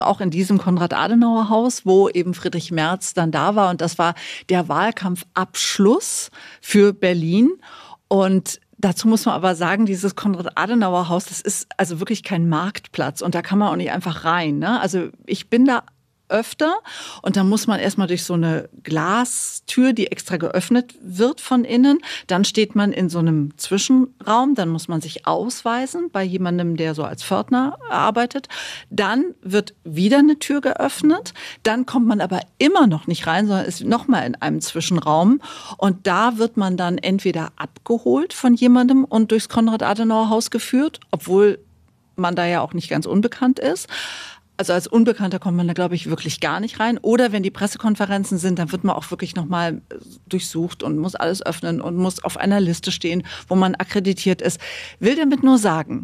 auch in diesem Konrad-Adenauer-Haus, wo eben Friedrich Merz dann da war. Und das war der Wahlkampfabschluss für Berlin. Und dazu muss man aber sagen, dieses Konrad-Adenauer-Haus, das ist also wirklich kein Marktplatz. Und da kann man auch nicht einfach rein, ne? Also ich bin da öfter und dann muss man erstmal durch so eine Glastür, die extra geöffnet wird von innen. Dann steht man in so einem Zwischenraum, dann muss man sich ausweisen bei jemandem, der so als Pförtner arbeitet. Dann wird wieder eine Tür geöffnet, dann kommt man aber immer noch nicht rein, sondern ist nochmal in einem Zwischenraum und da wird man dann entweder abgeholt von jemandem und durchs Konrad-Adenauer-Haus geführt, obwohl man da ja auch nicht ganz unbekannt ist. Also als Unbekannter kommt man da, glaube ich, wirklich gar nicht rein. Oder wenn die Pressekonferenzen sind, dann wird man auch wirklich nochmal durchsucht und muss alles öffnen und muss auf einer Liste stehen, wo man akkreditiert ist. Will damit nur sagen,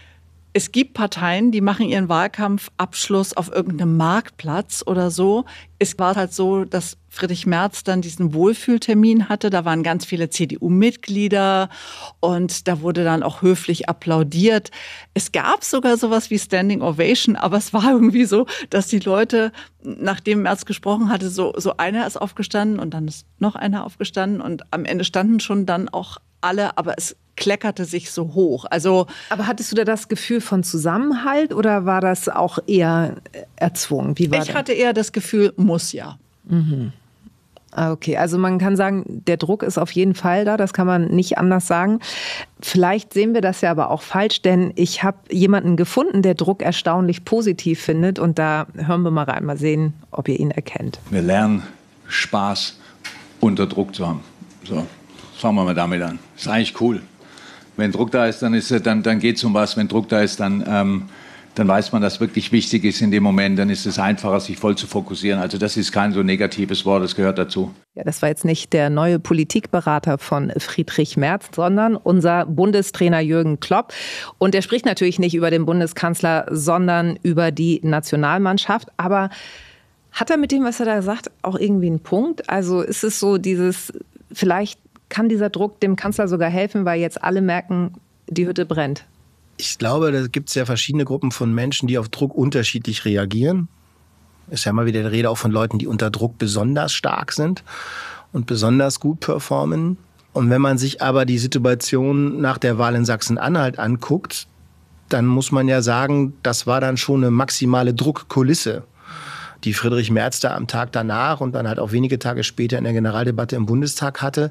es gibt Parteien, die machen ihren Wahlkampfabschluss auf irgendeinem Marktplatz oder so. Es war halt so, dass Friedrich Merz dann diesen Wohlfühltermin hatte. Da waren ganz viele CDU-Mitglieder und da wurde dann auch höflich applaudiert. Es gab sogar sowas wie Standing Ovation, aber es war irgendwie so, dass die Leute, nachdem Merz gesprochen hatte, so einer ist aufgestanden und dann ist noch einer aufgestanden und am Ende standen schon dann auch alle, aber es kleckerte sich so hoch. Also, aber hattest du da das Gefühl von Zusammenhalt oder war das auch eher erzwungen? Wie war ich hatte eher das Gefühl, muss ja. Mhm. Okay, also man kann sagen, der Druck ist auf jeden Fall da, das kann man nicht anders sagen. Vielleicht sehen wir das ja aber auch falsch, denn ich habe jemanden gefunden, der Druck erstaunlich positiv findet und da hören wir mal rein, mal sehen, ob ihr ihn erkennt. Wir lernen Spaß unter Druck zu haben. So, fangen wir mal damit an. Ist eigentlich cool. Wenn Druck da ist, dann geht es um was. Wenn Druck da ist, dann weiß man, dass wirklich wichtig ist in dem Moment. Dann ist es einfacher, sich voll zu fokussieren. Also das ist kein so negatives Wort, das gehört dazu. Ja, das war jetzt nicht der neue Politikberater von Friedrich Merz, sondern unser Bundestrainer Jürgen Klopp. Und er spricht natürlich nicht über den Bundeskanzler, sondern über die Nationalmannschaft. Aber hat er mit dem, was er da sagt, auch irgendwie einen Punkt? Also ist es so dieses, vielleicht kann dieser Druck dem Kanzler sogar helfen, weil jetzt alle merken, die Hütte brennt? Ich glaube, da gibt es ja verschiedene Gruppen von Menschen, die auf Druck unterschiedlich reagieren. Ist ja mal wieder die Rede auch von Leuten, die unter Druck besonders stark sind und besonders gut performen. Und wenn man sich aber die Situation nach der Wahl in Sachsen-Anhalt anguckt, dann muss man ja sagen, das war dann schon eine maximale Druckkulisse, die Friedrich Merz da am Tag danach und dann halt auch wenige Tage später in der Generaldebatte im Bundestag hatte.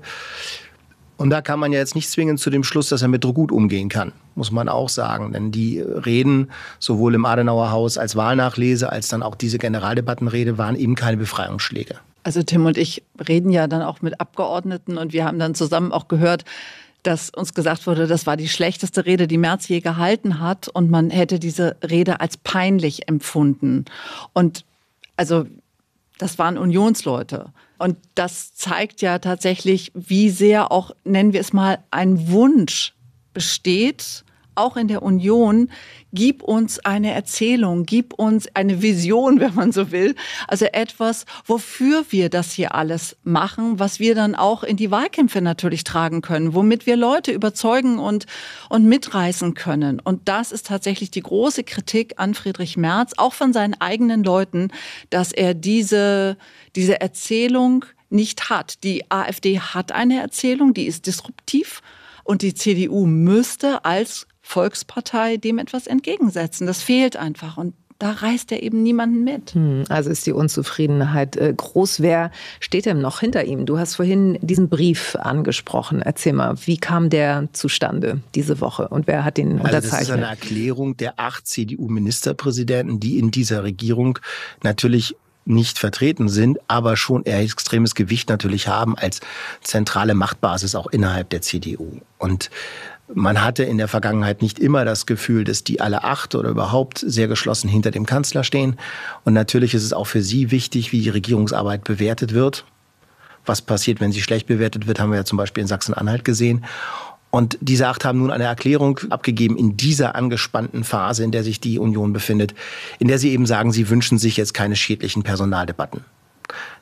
Und da kann man ja jetzt nicht zwingend zu dem Schluss, dass er mit Druck gut umgehen kann, muss man auch sagen. Denn die Reden, sowohl im Adenauer Haus als Wahlnachlese, als dann auch diese Generaldebattenrede, waren eben keine Befreiungsschläge. Also Tim und ich reden ja dann auch mit Abgeordneten und wir haben dann zusammen auch gehört, dass uns gesagt wurde, das war die schlechteste Rede, die Merz je gehalten hat und man hätte diese Rede als peinlich empfunden. Und also das waren Unionsleute. Und das zeigt ja tatsächlich, wie sehr auch, nennen wir es mal, ein Wunsch besteht, auch in der Union, gib uns eine Erzählung, gib uns eine Vision, wenn man so will. Also etwas, wofür wir das hier alles machen, was wir dann auch in die Wahlkämpfe natürlich tragen können, womit wir Leute überzeugen und mitreißen können. Und das ist tatsächlich die große Kritik an Friedrich Merz, auch von seinen eigenen Leuten, dass er diese Erzählung nicht hat. Die AfD hat eine Erzählung, die ist disruptiv und die CDU müsste als Volkspartei dem etwas entgegensetzen. Das fehlt einfach und da reißt er eben niemanden mit. Also ist die Unzufriedenheit groß. Wer steht denn noch hinter ihm? Du hast vorhin diesen Brief angesprochen. Erzähl mal, wie kam der zustande diese Woche und wer hat den unterzeichnet? Das ist eine Erklärung der 8 CDU-Ministerpräsidenten, die in dieser Regierung natürlich nicht vertreten sind, aber schon eher extremes Gewicht natürlich haben als zentrale Machtbasis auch innerhalb der CDU. Und man hatte in der Vergangenheit nicht immer das Gefühl, dass die alle 8 oder überhaupt sehr geschlossen hinter dem Kanzler stehen. Und natürlich ist es auch für sie wichtig, wie die Regierungsarbeit bewertet wird. Was passiert, wenn sie schlecht bewertet wird, haben wir ja zum Beispiel in Sachsen-Anhalt gesehen. Und diese 8 haben nun eine Erklärung abgegeben in dieser angespannten Phase, in der sich die Union befindet, in der sie eben sagen, sie wünschen sich jetzt keine schädlichen Personaldebatten.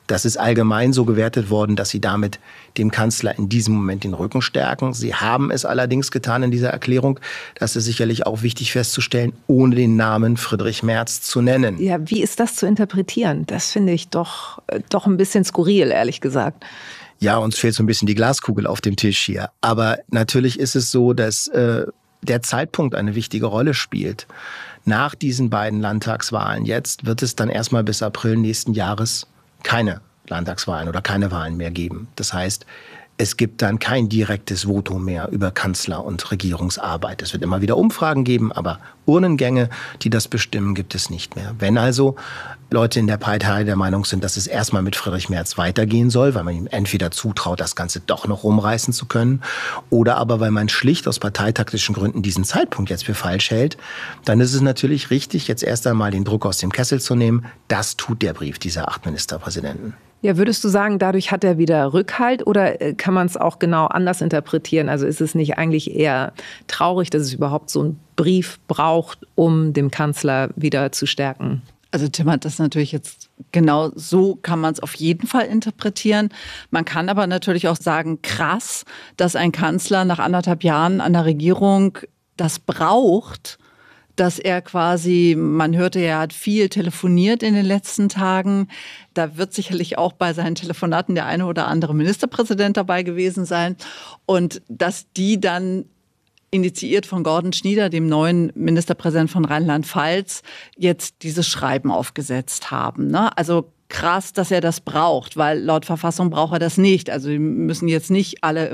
Das ist allgemein so gewertet worden, dass sie damit dem Kanzler in diesem Moment den Rücken stärken. Sie haben es allerdings getan in dieser Erklärung. Das ist sicherlich auch wichtig festzustellen, ohne den Namen Friedrich Merz zu nennen. Ja, wie ist das zu interpretieren? Das finde ich doch ein bisschen skurril, ehrlich gesagt. Ja, uns fehlt so ein bisschen die Glaskugel auf dem Tisch hier. Aber natürlich ist es so, dass der Zeitpunkt eine wichtige Rolle spielt. Nach diesen beiden Landtagswahlen jetzt wird es dann erstmal bis April nächsten Jahres keine Landtagswahlen oder keine Wahlen mehr geben. Das heißt, es gibt dann kein direktes Votum mehr über Kanzler- und Regierungsarbeit. Es wird immer wieder Umfragen geben, aber Urnengänge, die das bestimmen, gibt es nicht mehr. Wenn also Leute in der Partei der Meinung sind, dass es erstmal mit Friedrich Merz weitergehen soll, weil man ihm entweder zutraut, das Ganze doch noch rumreißen zu können, oder aber weil man schlicht aus parteitaktischen Gründen diesen Zeitpunkt jetzt für falsch hält, dann ist es natürlich richtig, jetzt erst einmal den Druck aus dem Kessel zu nehmen. Das tut der Brief dieser 8 Ministerpräsidenten. Ja, würdest du sagen, dadurch hat er wieder Rückhalt oder kann man es auch genau anders interpretieren? Also ist es nicht eigentlich eher traurig, dass es überhaupt so einen Brief braucht, um den Kanzler wieder zu stärken? Also Tim hat das natürlich jetzt genau so, kann man es auf jeden Fall interpretieren. Man kann aber natürlich auch sagen, krass, dass ein Kanzler nach 1,5 Jahren an der Regierung das braucht, dass er quasi, man hörte, er hat viel telefoniert in den letzten Tagen. Da wird sicherlich auch bei seinen Telefonaten der eine oder andere Ministerpräsident dabei gewesen sein. Und dass die dann initiiert von Gordon Schnieder, dem neuen Ministerpräsident von Rheinland-Pfalz, jetzt dieses Schreiben aufgesetzt haben. Ne? Also krass, dass er das braucht, weil laut Verfassung braucht er das nicht. Also die müssen jetzt nicht alle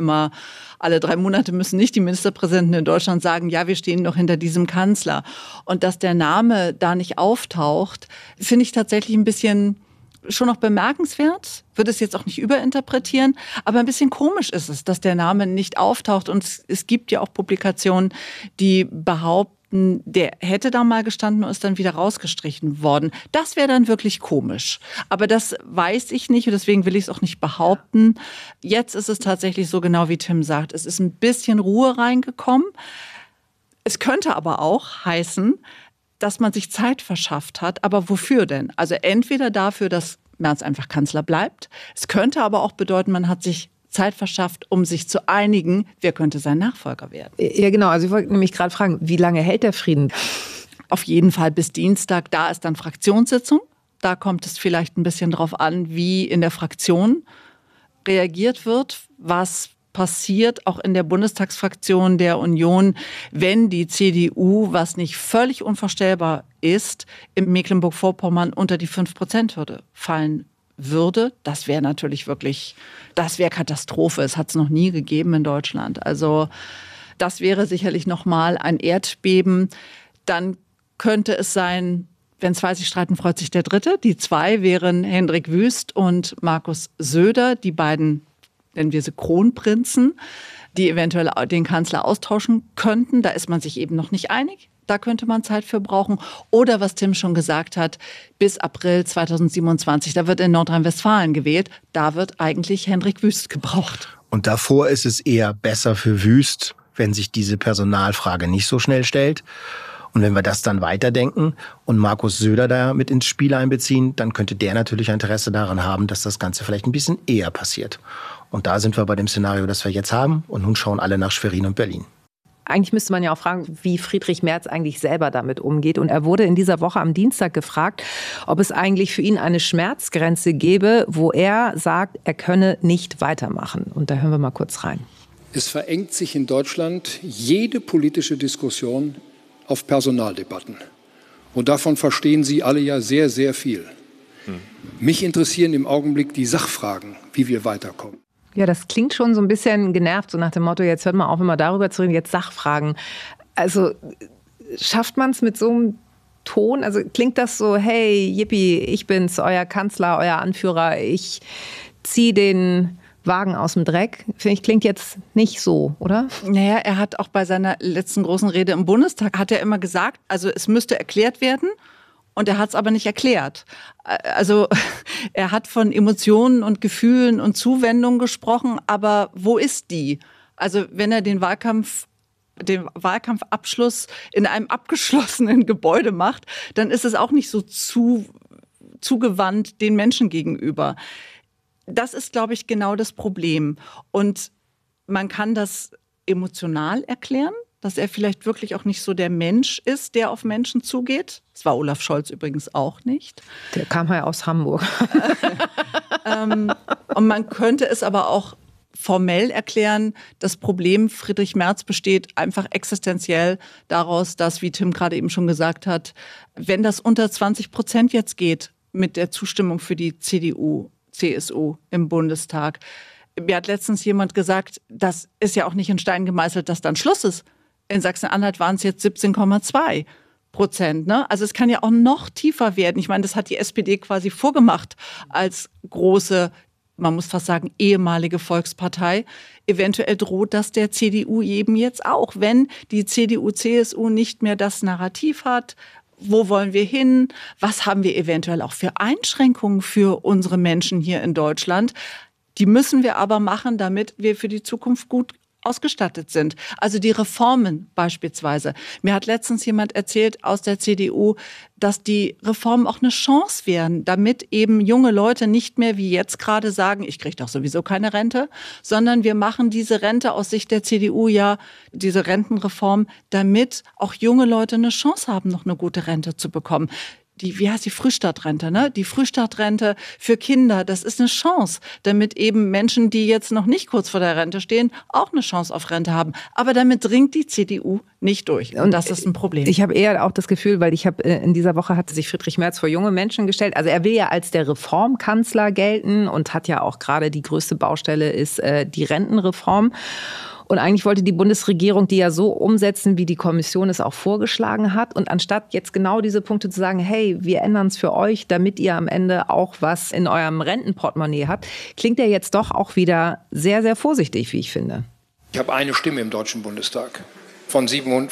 3 Monate müssen nicht die Ministerpräsidenten in Deutschland sagen, ja, wir stehen noch hinter diesem Kanzler. Und dass der Name da nicht auftaucht, finde ich tatsächlich ein bisschen schon noch bemerkenswert, würde es jetzt auch nicht überinterpretieren, aber ein bisschen komisch ist es, dass der Name nicht auftaucht. Und es gibt ja auch Publikationen, die behaupten, der hätte da mal gestanden und ist dann wieder rausgestrichen worden. Das wäre dann wirklich komisch. Aber das weiß ich nicht und deswegen will ich es auch nicht behaupten. Jetzt ist es tatsächlich so, genau wie Tim sagt, es ist ein bisschen Ruhe reingekommen. Es könnte aber auch heißen, dass man sich Zeit verschafft hat. Aber wofür denn? Also entweder dafür, dass Merz einfach Kanzler bleibt. Es könnte aber auch bedeuten, man hat sich Zeit verschafft, um sich zu einigen, wer könnte sein Nachfolger werden. Ja, genau. Also ich wollte nämlich gerade fragen, wie lange hält der Frieden? Auf jeden Fall bis Dienstag. Da ist dann Fraktionssitzung. Da kommt es vielleicht ein bisschen drauf an, wie in der Fraktion reagiert wird, was passiert auch in der Bundestagsfraktion der Union, wenn die CDU, was nicht völlig unvorstellbar ist, in Mecklenburg-Vorpommern unter die 5%-Hürde fallen würde. Das wäre natürlich wirklich, das wäre Katastrophe. Es hat es noch nie gegeben in Deutschland. Also das wäre sicherlich nochmal ein Erdbeben. Dann könnte es sein, wenn 2 sich streiten, freut sich der Dritte. Die 2 wären Hendrik Wüst und Markus Söder, die beiden, nennen wir sie Kronprinzen, die eventuell den Kanzler austauschen könnten. Da ist man sich eben noch nicht einig. Da könnte man Zeit für brauchen. Oder was Tim schon gesagt hat, bis April 2027, da wird in Nordrhein-Westfalen gewählt. Da wird eigentlich Hendrik Wüst gebraucht. Und davor ist es eher besser für Wüst, wenn sich diese Personalfrage nicht so schnell stellt. Und wenn wir das dann weiterdenken und Markus Söder da mit ins Spiel einbeziehen, dann könnte der natürlich Interesse daran haben, dass das Ganze vielleicht ein bisschen eher passiert. Und da sind wir bei dem Szenario, das wir jetzt haben. Und nun schauen alle nach Schwerin und Berlin. Eigentlich müsste man ja auch fragen, wie Friedrich Merz eigentlich selber damit umgeht. Und er wurde in dieser Woche am Dienstag gefragt, ob es eigentlich für ihn eine Schmerzgrenze gäbe, wo er sagt, er könne nicht weitermachen. Und da hören wir mal kurz rein. Es verengt sich in Deutschland jede politische Diskussion auf Personaldebatten. Und davon verstehen Sie alle ja sehr, sehr viel. Mich interessieren im Augenblick die Sachfragen, wie wir weiterkommen. Ja, das klingt schon so ein bisschen genervt, so nach dem Motto, jetzt hört mal auf, immer darüber zu reden, jetzt Sachfragen. Also schafft man es mit so einem Ton? Also klingt das so, hey, yippie, ich bin's, euer Kanzler, euer Anführer, ich ziehe den Wagen aus dem Dreck? Finde ich, klingt jetzt nicht so, oder? Naja, er hat auch bei seiner letzten großen Rede im Bundestag, hat er immer gesagt, also es müsste erklärt werden. Und er hat es aber nicht erklärt. Also er hat von Emotionen und Gefühlen und Zuwendung gesprochen, aber wo ist die? Also wenn er den Wahlkampfabschluss in einem abgeschlossenen Gebäude macht, dann ist es auch nicht so zugewandt den Menschen gegenüber. Das ist, glaube ich, genau das Problem. Und man kann das emotional erklären, dass er vielleicht wirklich auch nicht so der Mensch ist, der auf Menschen zugeht. Das war Olaf Scholz übrigens auch nicht. Der kam ja aus Hamburg. Und man könnte es aber auch formell erklären, das Problem Friedrich Merz besteht einfach existenziell daraus, dass, wie Tim gerade eben schon gesagt hat, wenn das unter 20% jetzt geht mit der Zustimmung für die CDU, CSU im Bundestag. Mir hat letztens jemand gesagt, das ist ja auch nicht in Stein gemeißelt, dass dann Schluss ist. In Sachsen-Anhalt waren es jetzt 17,2%. Ne? Also es kann ja auch noch tiefer werden. Ich meine, das hat die SPD quasi vorgemacht als große, man muss fast sagen, ehemalige Volkspartei. Eventuell droht das der CDU eben jetzt auch, wenn die CDU, CSU nicht mehr das Narrativ hat. Wo wollen wir hin? Was haben wir eventuell auch für Einschränkungen für unsere Menschen hier in Deutschland? Die müssen wir aber machen, damit wir für die Zukunft gut ausgestattet sind. Also die Reformen beispielsweise. Mir hat letztens jemand erzählt aus der CDU, dass die Reformen auch eine Chance wären, damit eben junge Leute nicht mehr wie jetzt gerade sagen, ich kriege doch sowieso keine Rente, sondern wir machen diese Rente aus Sicht der CDU ja, diese Rentenreform, damit auch junge Leute eine Chance haben, noch eine gute Rente zu bekommen. Wie heißt die Frühstadtrente, ne? Die Frühstadtrente für Kinder, das ist eine Chance, damit eben Menschen, die jetzt noch nicht kurz vor der Rente stehen, auch eine Chance auf Rente haben. Aber damit dringt die CDU nicht durch. Und das ist ein Problem. Ich habe eher auch das Gefühl, weil in dieser Woche hatte sich Friedrich Merz vor junge Menschen gestellt. Also er will ja als der Reformkanzler gelten und hat ja auch gerade die größte Baustelle ist die Rentenreform. Und eigentlich wollte die Bundesregierung die ja so umsetzen, wie die Kommission es auch vorgeschlagen hat. Und anstatt jetzt genau diese Punkte zu sagen, hey, wir ändern es für euch, damit ihr am Ende auch was in eurem Rentenportemonnaie habt, klingt er jetzt doch auch wieder sehr, sehr vorsichtig, wie ich finde. Ich habe eine Stimme im Deutschen Bundestag von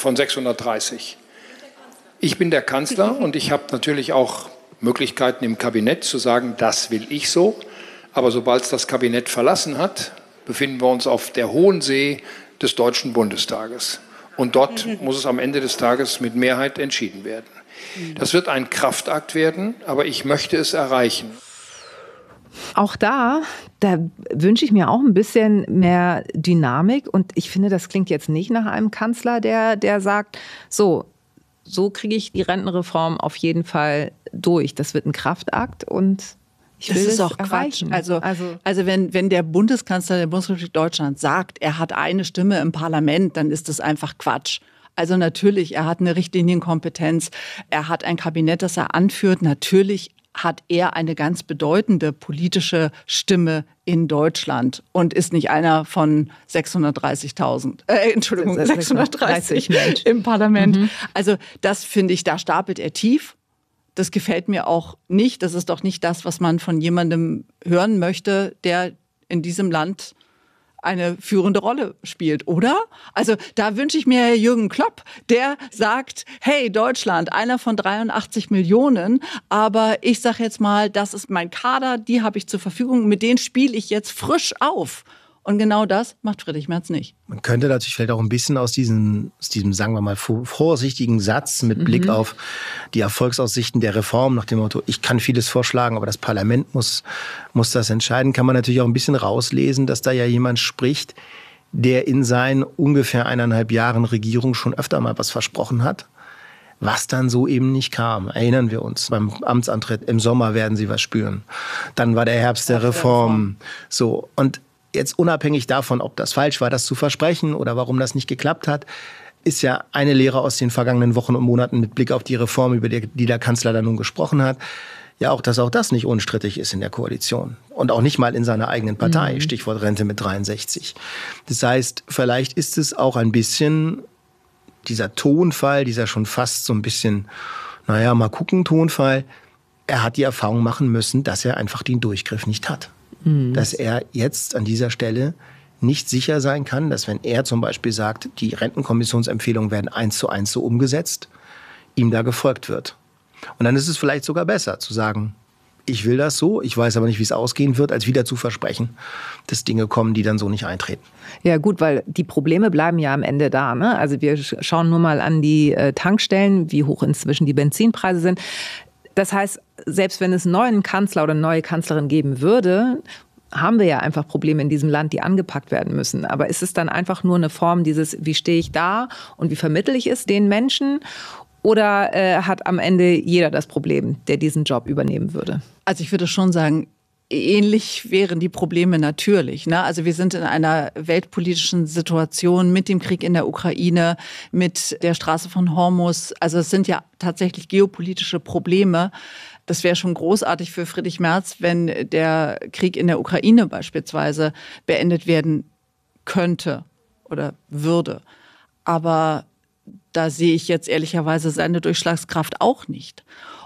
630. Ich bin der Kanzler und ich habe natürlich auch Möglichkeiten im Kabinett zu sagen, das will ich so. Aber sobald es das Kabinett verlassen hat, befinden wir uns auf der hohen See des Deutschen Bundestages. Und dort muss es am Ende des Tages mit Mehrheit entschieden werden. Das wird ein Kraftakt werden, aber ich möchte es erreichen. Auch da wünsche ich mir auch ein bisschen mehr Dynamik. Und ich finde, das klingt jetzt nicht nach einem Kanzler, der sagt, so kriege ich die Rentenreform auf jeden Fall durch. Das wird ein Kraftakt und das ist auch Quatsch. Also wenn der Bundeskanzler der Bundesrepublik Deutschland sagt, er hat eine Stimme im Parlament, dann ist das einfach Quatsch. Also natürlich, er hat eine Richtlinienkompetenz, er hat ein Kabinett, das er anführt. Natürlich hat er eine ganz bedeutende politische Stimme in Deutschland und ist nicht einer von 630 im Parlament. Also das finde ich, da stapelt er tief. Das gefällt mir auch nicht. Das ist doch nicht das, was man von jemandem hören möchte, der in diesem Land eine führende Rolle spielt, oder? Also da wünsche ich mir Herr Jürgen Klopp, der sagt, hey Deutschland, einer von 83 Millionen, aber ich sage jetzt mal, das ist mein Kader, die habe ich zur Verfügung, mit denen spiele ich jetzt frisch auf. Und genau das macht Friedrich Merz nicht. Man könnte natürlich vielleicht auch ein bisschen aus diesem, sagen wir mal, vorsichtigen Satz mit Blick auf die Erfolgsaussichten der Reform nach dem Motto, ich kann vieles vorschlagen, aber das Parlament muss das entscheiden, kann man natürlich auch ein bisschen rauslesen, dass da ja jemand spricht, der in seinen ungefähr 1,5 Jahren Regierung schon öfter mal was versprochen hat, was dann so eben nicht kam. Erinnern wir uns, beim Amtsantritt im Sommer werden Sie was spüren. Dann war der Herbst der Reform. So, und jetzt unabhängig davon, ob das falsch war, das zu versprechen oder warum das nicht geklappt hat, ist ja eine Lehre aus den vergangenen Wochen und Monaten mit Blick auf die Reform, über die der Kanzler da nun gesprochen hat, ja auch, dass auch das nicht unstrittig ist in der Koalition und auch nicht mal in seiner eigenen Partei, Stichwort Rente mit 63. Das heißt, vielleicht ist es auch ein bisschen dieser Tonfall, dieser schon fast so ein bisschen, mal gucken Tonfall, er hat die Erfahrung machen müssen, dass er einfach den Durchgriff nicht hat. Dass er jetzt an dieser Stelle nicht sicher sein kann, dass wenn er zum Beispiel sagt, die Rentenkommissionsempfehlungen werden 1:1 so umgesetzt, ihm da gefolgt wird. Und dann ist es vielleicht sogar besser zu sagen, ich will das so, ich weiß aber nicht, wie es ausgehen wird, als wieder zu versprechen, dass Dinge kommen, die dann so nicht eintreten. Ja gut, weil die Probleme bleiben ja am Ende da, ne? Also wir schauen nur mal an die Tankstellen, wie hoch inzwischen die Benzinpreise sind. Das heißt, selbst wenn es einen neuen Kanzler oder eine neue Kanzlerin geben würde, haben wir ja einfach Probleme in diesem Land, die angepackt werden müssen. Aber ist es dann einfach nur eine Form dieses, wie stehe ich da und wie vermittle ich es den Menschen? Oder hat am Ende jeder das Problem, der diesen Job übernehmen würde? Also ich würde schon sagen, ähnlich wären die Probleme natürlich. Ne? Also wir sind in einer weltpolitischen Situation mit dem Krieg in der Ukraine, mit der Straße von Hormuz. Also es sind ja tatsächlich geopolitische Probleme. Das wäre schon großartig für Friedrich Merz, wenn der Krieg in der Ukraine beispielsweise beendet werden könnte oder würde. Aber da sehe ich jetzt ehrlicherweise seine Durchschlagskraft auch nicht.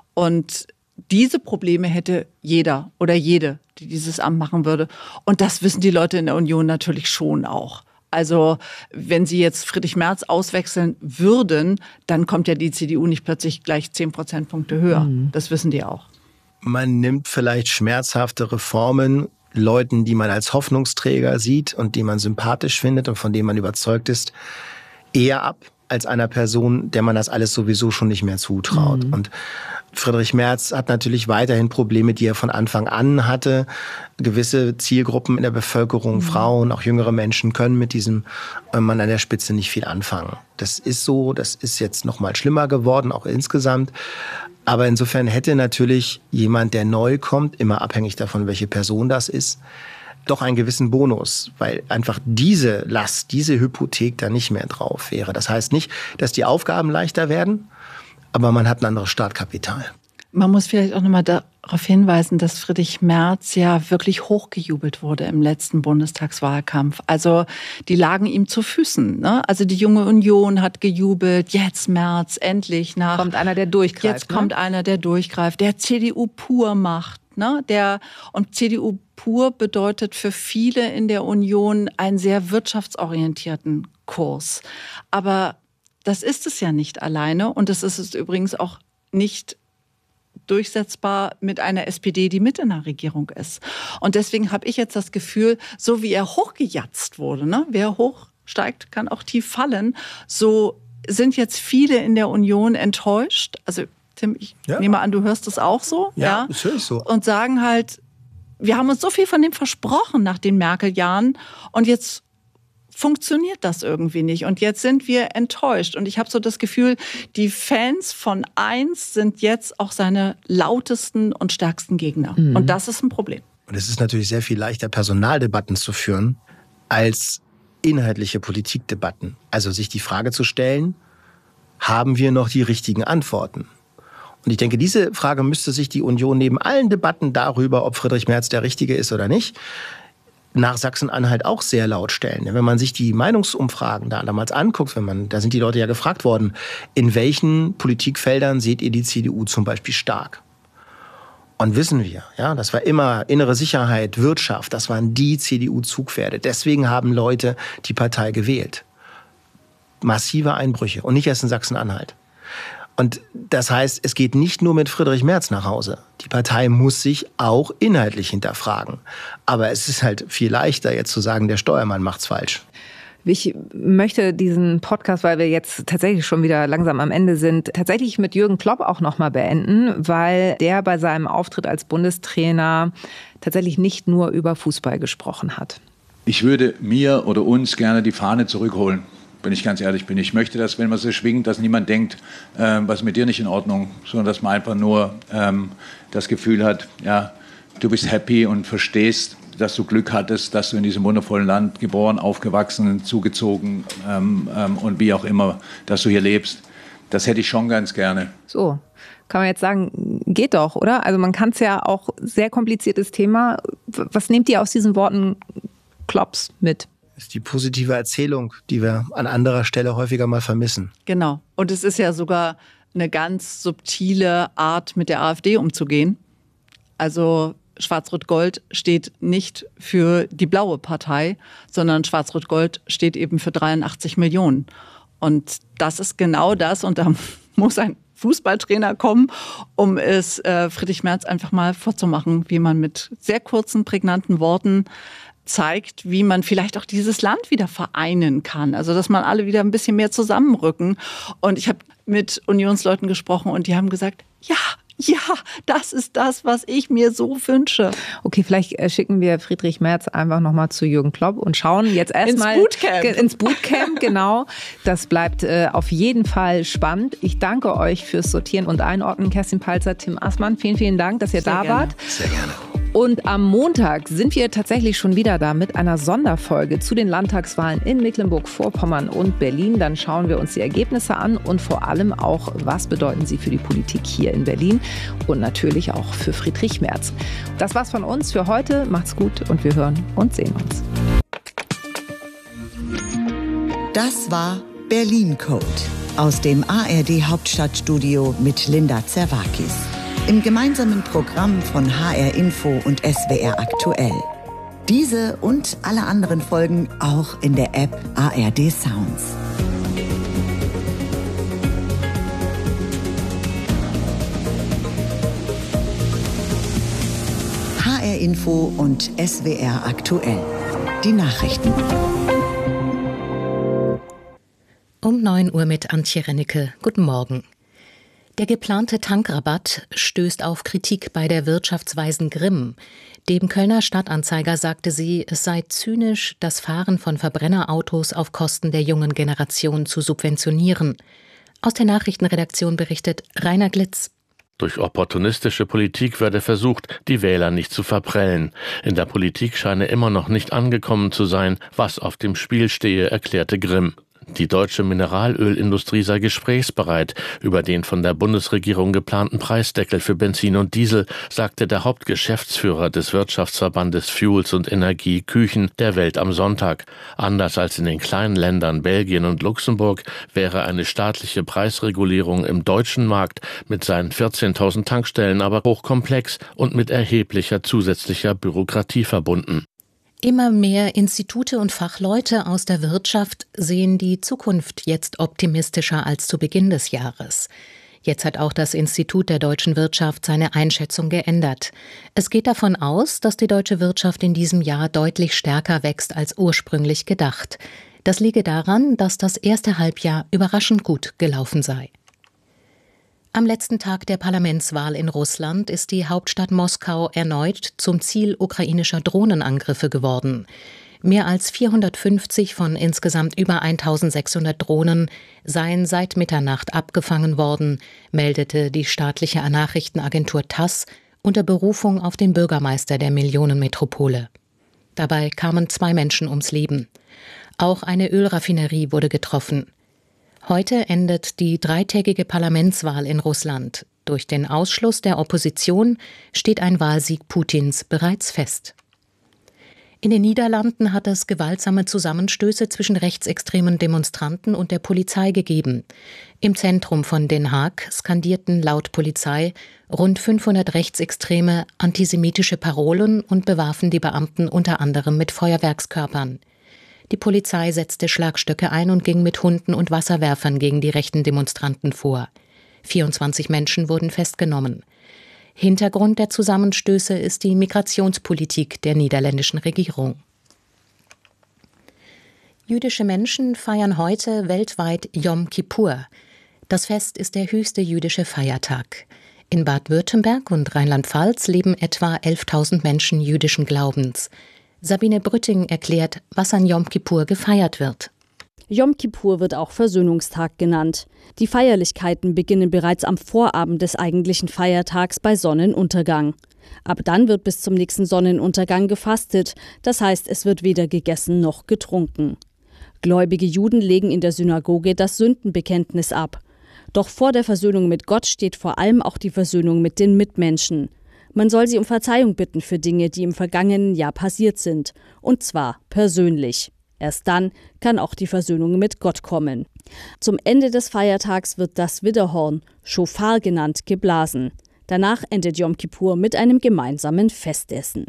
Und diese Probleme hätte jeder oder jede, die dieses Amt machen würde. Und das wissen die Leute in der Union natürlich schon auch. Also wenn sie jetzt Friedrich Merz auswechseln würden, dann kommt ja die CDU nicht plötzlich gleich 10 Prozentpunkte höher. Mhm. Das wissen die auch. Man nimmt vielleicht schmerzhafte Reformen Leuten, die man als Hoffnungsträger sieht und die man sympathisch findet und von denen man überzeugt ist, eher ab als einer Person, der man das alles sowieso schon nicht mehr zutraut. Mhm. Und Friedrich Merz hat natürlich weiterhin Probleme, die er von Anfang an hatte. Gewisse Zielgruppen in der Bevölkerung, Frauen, auch jüngere Menschen, können mit diesem Mann an der Spitze nicht viel anfangen. Das ist so, das ist jetzt noch mal schlimmer geworden, auch insgesamt. Aber insofern hätte natürlich jemand, der neu kommt, immer abhängig davon, welche Person das ist, doch einen gewissen Bonus, weil einfach diese Last, diese Hypothek da nicht mehr drauf wäre. Das heißt nicht, dass die Aufgaben leichter werden, aber man hat ein anderes Startkapital. Man muss vielleicht auch nochmal darauf hinweisen, dass Friedrich Merz ja wirklich hochgejubelt wurde im letzten Bundestagswahlkampf. Also die lagen ihm zu Füßen. Ne? Also die Junge Union hat gejubelt, jetzt Merz, endlich nach. Kommt einer, der durchgreift. Jetzt kommt einer, der durchgreift, der CDU pur macht. Ne? Und CDU pur bedeutet für viele in der Union einen sehr wirtschaftsorientierten Kurs. Aber das ist es ja nicht alleine und das ist es übrigens auch nicht durchsetzbar mit einer SPD, die mit in der Regierung ist. Und deswegen habe ich jetzt das Gefühl, so wie er hochgejatzt wurde, ne? Wer hochsteigt, kann auch tief fallen, so sind jetzt viele in der Union enttäuscht. Also Tim, ich nehme an, du hörst es auch so. Ja, das höre ich so. Und sagen halt, wir haben uns so viel von dem versprochen nach den Merkel-Jahren und jetzt funktioniert das irgendwie nicht. Und jetzt sind wir enttäuscht. Und ich habe so das Gefühl, die Fans von 1 sind jetzt auch seine lautesten und stärksten Gegner. Mhm. Und das ist ein Problem. Und es ist natürlich sehr viel leichter, Personaldebatten zu führen, als inhaltliche Politikdebatten. Also sich die Frage zu stellen, haben wir noch die richtigen Antworten? Und ich denke, diese Frage müsste sich die Union neben allen Debatten darüber, ob Friedrich Merz der Richtige ist oder nicht, nach Sachsen-Anhalt auch sehr laut stellen. Wenn man sich die Meinungsumfragen damals anguckt, da sind die Leute ja gefragt worden, in welchen Politikfeldern seht ihr die CDU zum Beispiel stark? Und wissen wir, ja, das war immer innere Sicherheit, Wirtschaft, das waren die CDU-Zugpferde. Deswegen haben Leute die Partei gewählt. Massive Einbrüche und nicht erst in Sachsen-Anhalt. Und das heißt, es geht nicht nur mit Friedrich Merz nach Hause. Die Partei muss sich auch inhaltlich hinterfragen. Aber es ist halt viel leichter, jetzt zu sagen, der Steuermann macht's falsch. Ich möchte diesen Podcast, weil wir jetzt tatsächlich schon wieder langsam am Ende sind, tatsächlich mit Jürgen Klopp auch nochmal beenden, weil der bei seinem Auftritt als Bundestrainer tatsächlich nicht nur über Fußball gesprochen hat. Ich würde mir oder uns gerne die Fahne zurückholen. Wenn ich ganz ehrlich bin. Ich möchte, dass, wenn man sie schwingt, dass niemand denkt, was ist mit dir nicht in Ordnung, sondern dass man einfach nur das Gefühl hat, ja, du bist happy und verstehst, dass du Glück hattest, dass du in diesem wundervollen Land geboren, aufgewachsen, zugezogen und wie auch immer, dass du hier lebst. Das hätte ich schon ganz gerne. So, kann man jetzt sagen, geht doch, oder? Also man kann es ja auch, sehr kompliziertes Thema. Was nehmt ihr aus diesen Worten Klopps mit? Das ist die positive Erzählung, die wir an anderer Stelle häufiger mal vermissen. Genau. Und es ist ja sogar eine ganz subtile Art, mit der AfD umzugehen. Also Schwarz-Rot-Gold steht nicht für die blaue Partei, sondern Schwarz-Rot-Gold steht eben für 83 Millionen. Und das ist genau das. Und da muss ein Fußballtrainer kommen, um es Friedrich Merz einfach mal vorzumachen, wie man mit sehr kurzen, prägnanten Worten zeigt, wie man vielleicht auch dieses Land wieder vereinen kann. Also, dass man alle wieder ein bisschen mehr zusammenrücken. Und ich habe mit Unionsleuten gesprochen und die haben gesagt, ja, Ja, das ist das, was ich mir so wünsche. Okay, vielleicht schicken wir Friedrich Merz einfach nochmal zu Jürgen Klopp und schauen jetzt erstmal ins Bootcamp, genau. Das bleibt auf jeden Fall spannend. Ich danke euch fürs Sortieren und Einordnen. Kerstin Palzer, Tim Assmann, vielen, vielen Dank, dass ihr da wart. Sehr gerne. Und am Montag sind wir tatsächlich schon wieder da mit einer Sonderfolge zu den Landtagswahlen in Mecklenburg-Vorpommern und Berlin. Dann schauen wir uns die Ergebnisse an und vor allem auch, was bedeuten sie für die Politik hier in Berlin und natürlich auch für Friedrich Merz. Das war's von uns für heute. Macht's gut und wir hören und sehen uns. Das war Berlin Code aus dem ARD Hauptstadtstudio mit Linda Zerwakis. Im gemeinsamen Programm von HR Info und SWR Aktuell. Diese und alle anderen Folgen auch in der App ARD Sounds. HR Info und SWR Aktuell. Die Nachrichten. Um 9 Uhr mit Antje Rennecke. Guten Morgen. Der geplante Tankrabatt stößt auf Kritik bei der Wirtschaftsweisen Grimm. Dem Kölner Stadtanzeiger sagte sie, es sei zynisch, das Fahren von Verbrennerautos auf Kosten der jungen Generation zu subventionieren. Aus der Nachrichtenredaktion berichtet Rainer Glitz. Durch opportunistische Politik werde versucht, die Wähler nicht zu verprellen. In der Politik scheine immer noch nicht angekommen zu sein, was auf dem Spiel stehe, erklärte Grimm. Die deutsche Mineralölindustrie sei gesprächsbereit. Über den von der Bundesregierung geplanten Preisdeckel für Benzin und Diesel sagte der Hauptgeschäftsführer des Wirtschaftsverbandes Fuels und Energie Küchen der Welt am Sonntag. Anders als in den kleinen Ländern Belgien und Luxemburg wäre eine staatliche Preisregulierung im deutschen Markt mit seinen 14.000 Tankstellen aber hochkomplex und mit erheblicher zusätzlicher Bürokratie verbunden. Immer mehr Institute und Fachleute aus der Wirtschaft sehen die Zukunft jetzt optimistischer als zu Beginn des Jahres. Jetzt hat auch das Institut der deutschen Wirtschaft seine Einschätzung geändert. Es geht davon aus, dass die deutsche Wirtschaft in diesem Jahr deutlich stärker wächst als ursprünglich gedacht. Das liege daran, dass das erste Halbjahr überraschend gut gelaufen sei. Am letzten Tag der Parlamentswahl in Russland ist die Hauptstadt Moskau erneut zum Ziel ukrainischer Drohnenangriffe geworden. Mehr als 450 von insgesamt über 1600 Drohnen seien seit Mitternacht abgefangen worden, meldete die staatliche Nachrichtenagentur TASS unter Berufung auf den Bürgermeister der Millionenmetropole. Dabei kamen 2 Menschen ums Leben. Auch eine Ölraffinerie wurde getroffen. Heute endet die 3-tägige Parlamentswahl in Russland. Durch den Ausschluss der Opposition steht ein Wahlsieg Putins bereits fest. In den Niederlanden hat es gewaltsame Zusammenstöße zwischen rechtsextremen Demonstranten und der Polizei gegeben. Im Zentrum von Den Haag skandierten laut Polizei rund 500 Rechtsextreme antisemitische Parolen und bewarfen die Beamten unter anderem mit Feuerwerkskörpern. Die Polizei setzte Schlagstöcke ein und ging mit Hunden und Wasserwerfern gegen die rechten Demonstranten vor. 24 Menschen wurden festgenommen. Hintergrund der Zusammenstöße ist die Migrationspolitik der niederländischen Regierung. Jüdische Menschen feiern heute weltweit Yom Kippur. Das Fest ist der höchste jüdische Feiertag. In Baden-Württemberg und Rheinland-Pfalz leben etwa 11.000 Menschen jüdischen Glaubens. Sabine Brütting erklärt, was an Yom Kippur gefeiert wird. Yom Kippur wird auch Versöhnungstag genannt. Die Feierlichkeiten beginnen bereits am Vorabend des eigentlichen Feiertags bei Sonnenuntergang. Ab dann wird bis zum nächsten Sonnenuntergang gefastet, das heißt, es wird weder gegessen noch getrunken. Gläubige Juden legen in der Synagoge das Sündenbekenntnis ab. Doch vor der Versöhnung mit Gott steht vor allem auch die Versöhnung mit den Mitmenschen. Man soll sie um Verzeihung bitten für Dinge, die im vergangenen Jahr passiert sind. Und zwar persönlich. Erst dann kann auch die Versöhnung mit Gott kommen. Zum Ende des Feiertags wird das Widderhorn, Schofar genannt, geblasen. Danach endet Yom Kippur mit einem gemeinsamen Festessen.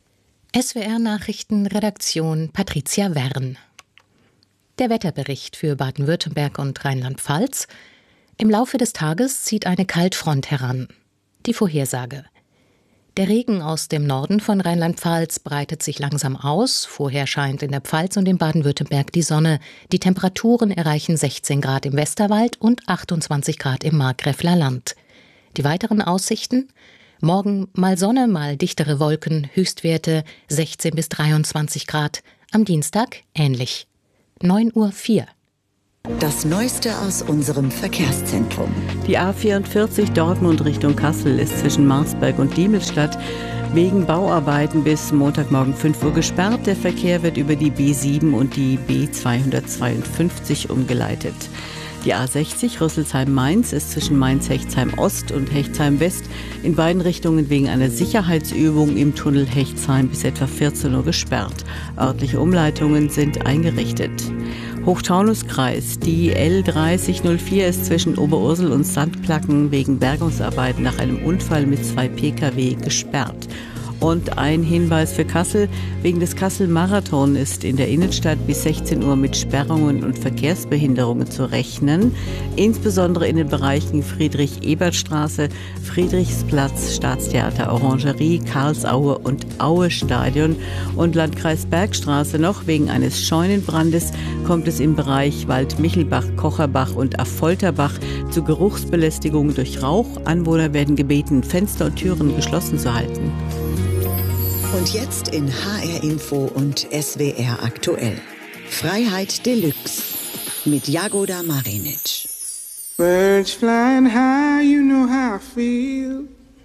SWR-Nachrichtenredaktion Patricia Wern. Der Wetterbericht für Baden-Württemberg und Rheinland-Pfalz. Im Laufe des Tages zieht eine Kaltfront heran. Die Vorhersage. Der Regen aus dem Norden von Rheinland-Pfalz breitet sich langsam aus. Vorher scheint in der Pfalz und in Baden-Württemberg die Sonne. Die Temperaturen erreichen 16 Grad im Westerwald und 28 Grad im Markgräfler Land. Die weiteren Aussichten? Morgen mal Sonne, mal dichtere Wolken, Höchstwerte 16 bis 23 Grad. Am Dienstag ähnlich. 9:04 Uhr. Das Neueste aus unserem Verkehrszentrum. Die A44 Dortmund Richtung Kassel ist zwischen Marsberg und Diemelstadt wegen Bauarbeiten bis Montagmorgen 5 Uhr gesperrt. Der Verkehr wird über die B7 und die B252 umgeleitet. Die A60 Rüsselsheim-Mainz ist zwischen Mainz-Hechtsheim-Ost und Hechtsheim-West in beiden Richtungen wegen einer Sicherheitsübung im Tunnel Hechtsheim bis etwa 14 Uhr gesperrt. Örtliche Umleitungen sind eingerichtet. Hochtaunuskreis. Die L3004 ist zwischen Oberursel und Sandplacken wegen Bergungsarbeiten nach einem Unfall mit 2 Pkw gesperrt. Und ein Hinweis für Kassel. Wegen des Kassel-Marathon ist in der Innenstadt bis 16 Uhr mit Sperrungen und Verkehrsbehinderungen zu rechnen. Insbesondere in den Bereichen Friedrich-Ebert-Straße, Friedrichsplatz, Staatstheater Orangerie, Karlsaue und Aue-Stadion. Und Landkreis Bergstraße noch. Wegen eines Scheunenbrandes kommt es im Bereich Wald-Michelbach, Kocherbach und Affolterbach zu Geruchsbelästigung durch Rauch. Anwohner werden gebeten, Fenster und Türen geschlossen zu halten. Und jetzt in HR Info und SWR aktuell. Freiheit Deluxe mit Jagoda Marinic. Birds flying high, you know how I feel.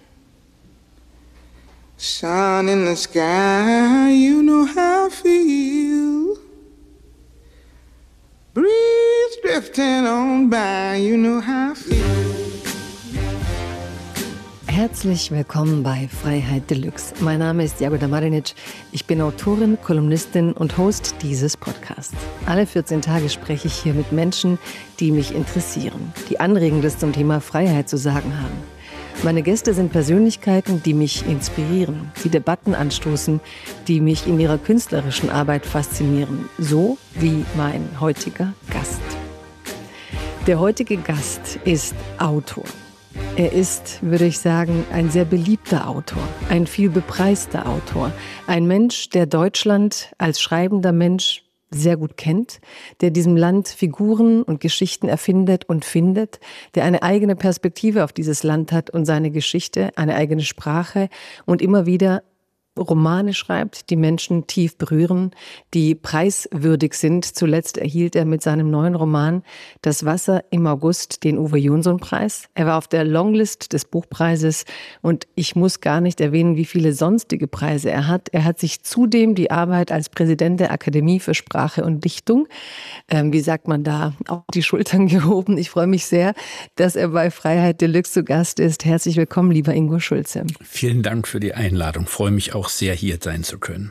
Sun in the sky, you know how I feel. Breeze drifting on by, you know how I feel. Herzlich willkommen bei Freiheit Deluxe. Mein Name ist Jagoda Marinic. Ich bin Autorin, Kolumnistin und Host dieses Podcasts. Alle 14 Tage spreche ich hier mit Menschen, die mich interessieren, die Anregendes zum Thema Freiheit zu sagen haben. Meine Gäste sind Persönlichkeiten, die mich inspirieren, die Debatten anstoßen, die mich in ihrer künstlerischen Arbeit faszinieren, so wie mein heutiger Gast. Der heutige Gast ist Autor. Er ist, würde ich sagen, ein sehr beliebter Autor, ein viel bepreister Autor. Ein Mensch, der Deutschland als schreibender Mensch sehr gut kennt, der diesem Land Figuren und Geschichten erfindet und findet, der eine eigene Perspektive auf dieses Land hat und seine Geschichte, eine eigene Sprache und immer wieder Romane schreibt, die Menschen tief berühren, die preiswürdig sind. Zuletzt erhielt er mit seinem neuen Roman Das Wasser im August den Uwe-Jonsson-Preis. Er war auf der Longlist des Buchpreises und ich muss gar nicht erwähnen, wie viele sonstige Preise er hat. Er hat sich zudem die Arbeit als Präsident der Akademie für Sprache und Dichtung, wie sagt man da, auf die Schultern gehoben. Ich freue mich sehr, dass er bei Freiheit Deluxe zu Gast ist. Herzlich willkommen, lieber Ingo Schulze. Vielen Dank für die Einladung. Ich freue mich auch sehr, hier sein zu können.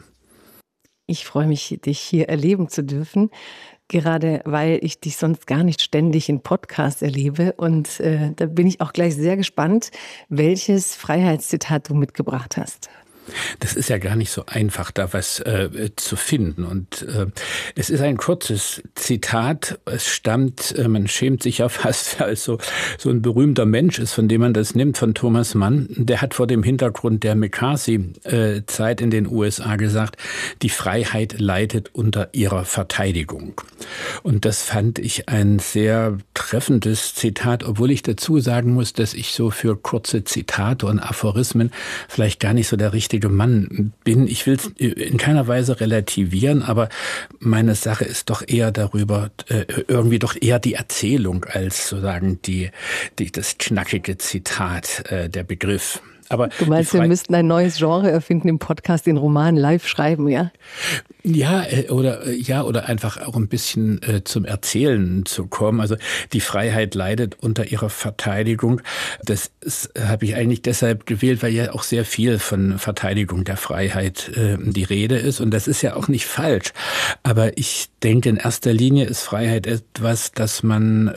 Ich freue mich, dich hier erleben zu dürfen, gerade weil ich dich sonst gar nicht ständig in Podcasts erlebe. Und da bin ich auch gleich sehr gespannt, welches Freiheitszitat du mitgebracht hast. Das ist ja gar nicht so einfach, da was zu finden. Und es ist ein kurzes Zitat. Es stammt, man schämt sich ja fast, als so ein berühmter Mensch ist, von dem man das nimmt, von Thomas Mann. Der hat vor dem Hintergrund der McCarthy-Zeit in den USA gesagt, die Freiheit leidet unter ihrer Verteidigung. Und das fand ich ein sehr treffendes Zitat, obwohl ich dazu sagen muss, dass ich so für kurze Zitate und Aphorismen vielleicht gar nicht so der richtige Mann bin. Ich will es in keiner Weise relativieren, aber meine Sache ist doch eher darüber, irgendwie doch eher die Erzählung als sozusagen das knackige Zitat, der Begriff. Aber du meinst, wir müssten ein neues Genre erfinden im Podcast, den Roman live schreiben, ja? Ja, oder einfach auch ein bisschen zum Erzählen zu kommen. Also die Freiheit leidet unter ihrer Verteidigung. Das habe ich eigentlich deshalb gewählt, weil ja auch sehr viel von Verteidigung der Freiheit die Rede ist. Und das ist ja auch nicht falsch. Aber ich denke, in erster Linie ist Freiheit etwas, das man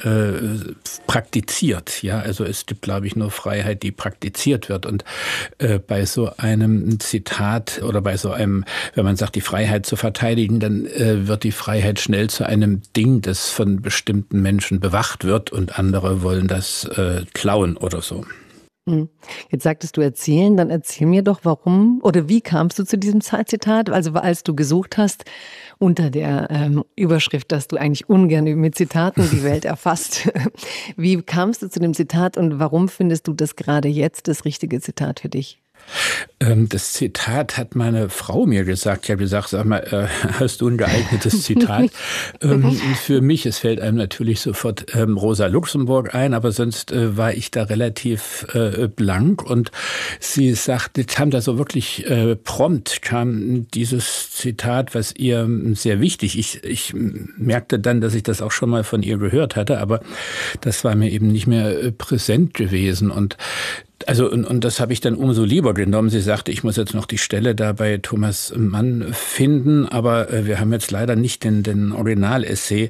praktiziert. Ja, also es gibt, glaube ich, nur Freiheit, die praktiziert wird. Und bei so einem Zitat oder bei so einem, wenn man sagt, die Freiheit zu verteidigen, dann wird die Freiheit schnell zu einem Ding, das von bestimmten Menschen bewacht wird und andere wollen das klauen oder so. Jetzt sagtest du erzählen, dann erzähl mir doch, warum oder wie kamst du zu diesem Zitat? Also als du gesucht hast unter der Überschrift, dass du eigentlich ungern mit Zitaten die Welt erfasst. Wie kamst du zu dem Zitat und warum findest du das gerade jetzt das richtige Zitat für dich? Das Zitat hat meine Frau mir gesagt. Ich habe gesagt, sag mal, hast du ein geeignetes Zitat für mich? Es fällt einem natürlich sofort Rosa Luxemburg ein, aber sonst war ich da relativ blank. Und sie sagte, kam da so wirklich prompt, kam dieses Zitat, was ihr sehr wichtig. Ich merkte dann, dass ich das auch schon mal von ihr gehört hatte, aber das war mir eben nicht mehr präsent gewesen. Und das habe ich dann umso lieber genommen. Sie sagte, ich muss jetzt noch die Stelle da bei Thomas Mann finden, aber wir haben jetzt leider nicht den Original-Essay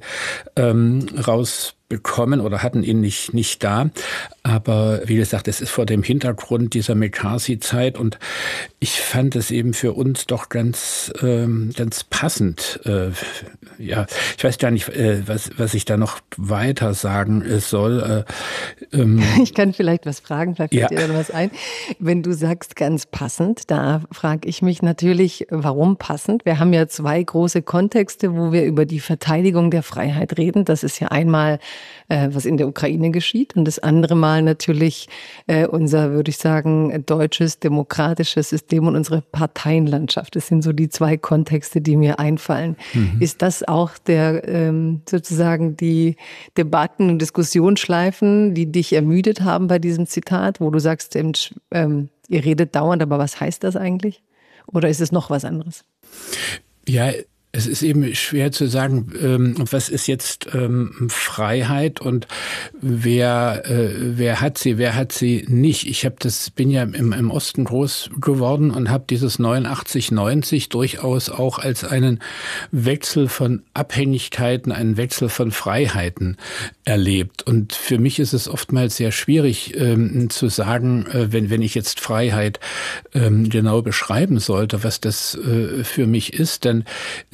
rausbekommen oder hatten ihn nicht da. Aber wie gesagt, es ist vor dem Hintergrund dieser McCarthy-Zeit und ich fand es eben für uns doch ganz passend. Ja, ich weiß gar nicht, was ich da noch weiter sagen soll. Ich kann vielleicht was fragen, vielleicht fällt dir dann was ein. Wenn du sagst ganz passend, da frage ich mich natürlich, warum passend? Wir haben ja zwei große Kontexte, wo wir über die Verteidigung der Freiheit reden. Das ist ja einmal, was in der Ukraine geschieht und das andere Mal natürlich unser, würde ich sagen, deutsches demokratisches System und unsere Parteienlandschaft. Das sind so die zwei Kontexte, die mir einfallen. Ist das auch der sozusagen die Debatten und Diskussionsschleifen, die dich ermüdet haben bei diesem Zitat, wo du sagst, ihr redet dauernd, aber was heißt das eigentlich? Oder ist es noch was anderes? Ja, es ist eben schwer zu sagen, was ist jetzt Freiheit und wer hat sie nicht. Ich bin ja im Osten groß geworden und habe dieses 89-90 durchaus auch als einen Wechsel von Abhängigkeiten, einen Wechsel von Freiheiten erlebt. Und für mich ist es oftmals sehr schwierig zu sagen, wenn ich jetzt Freiheit genau beschreiben sollte, was das für mich ist, dann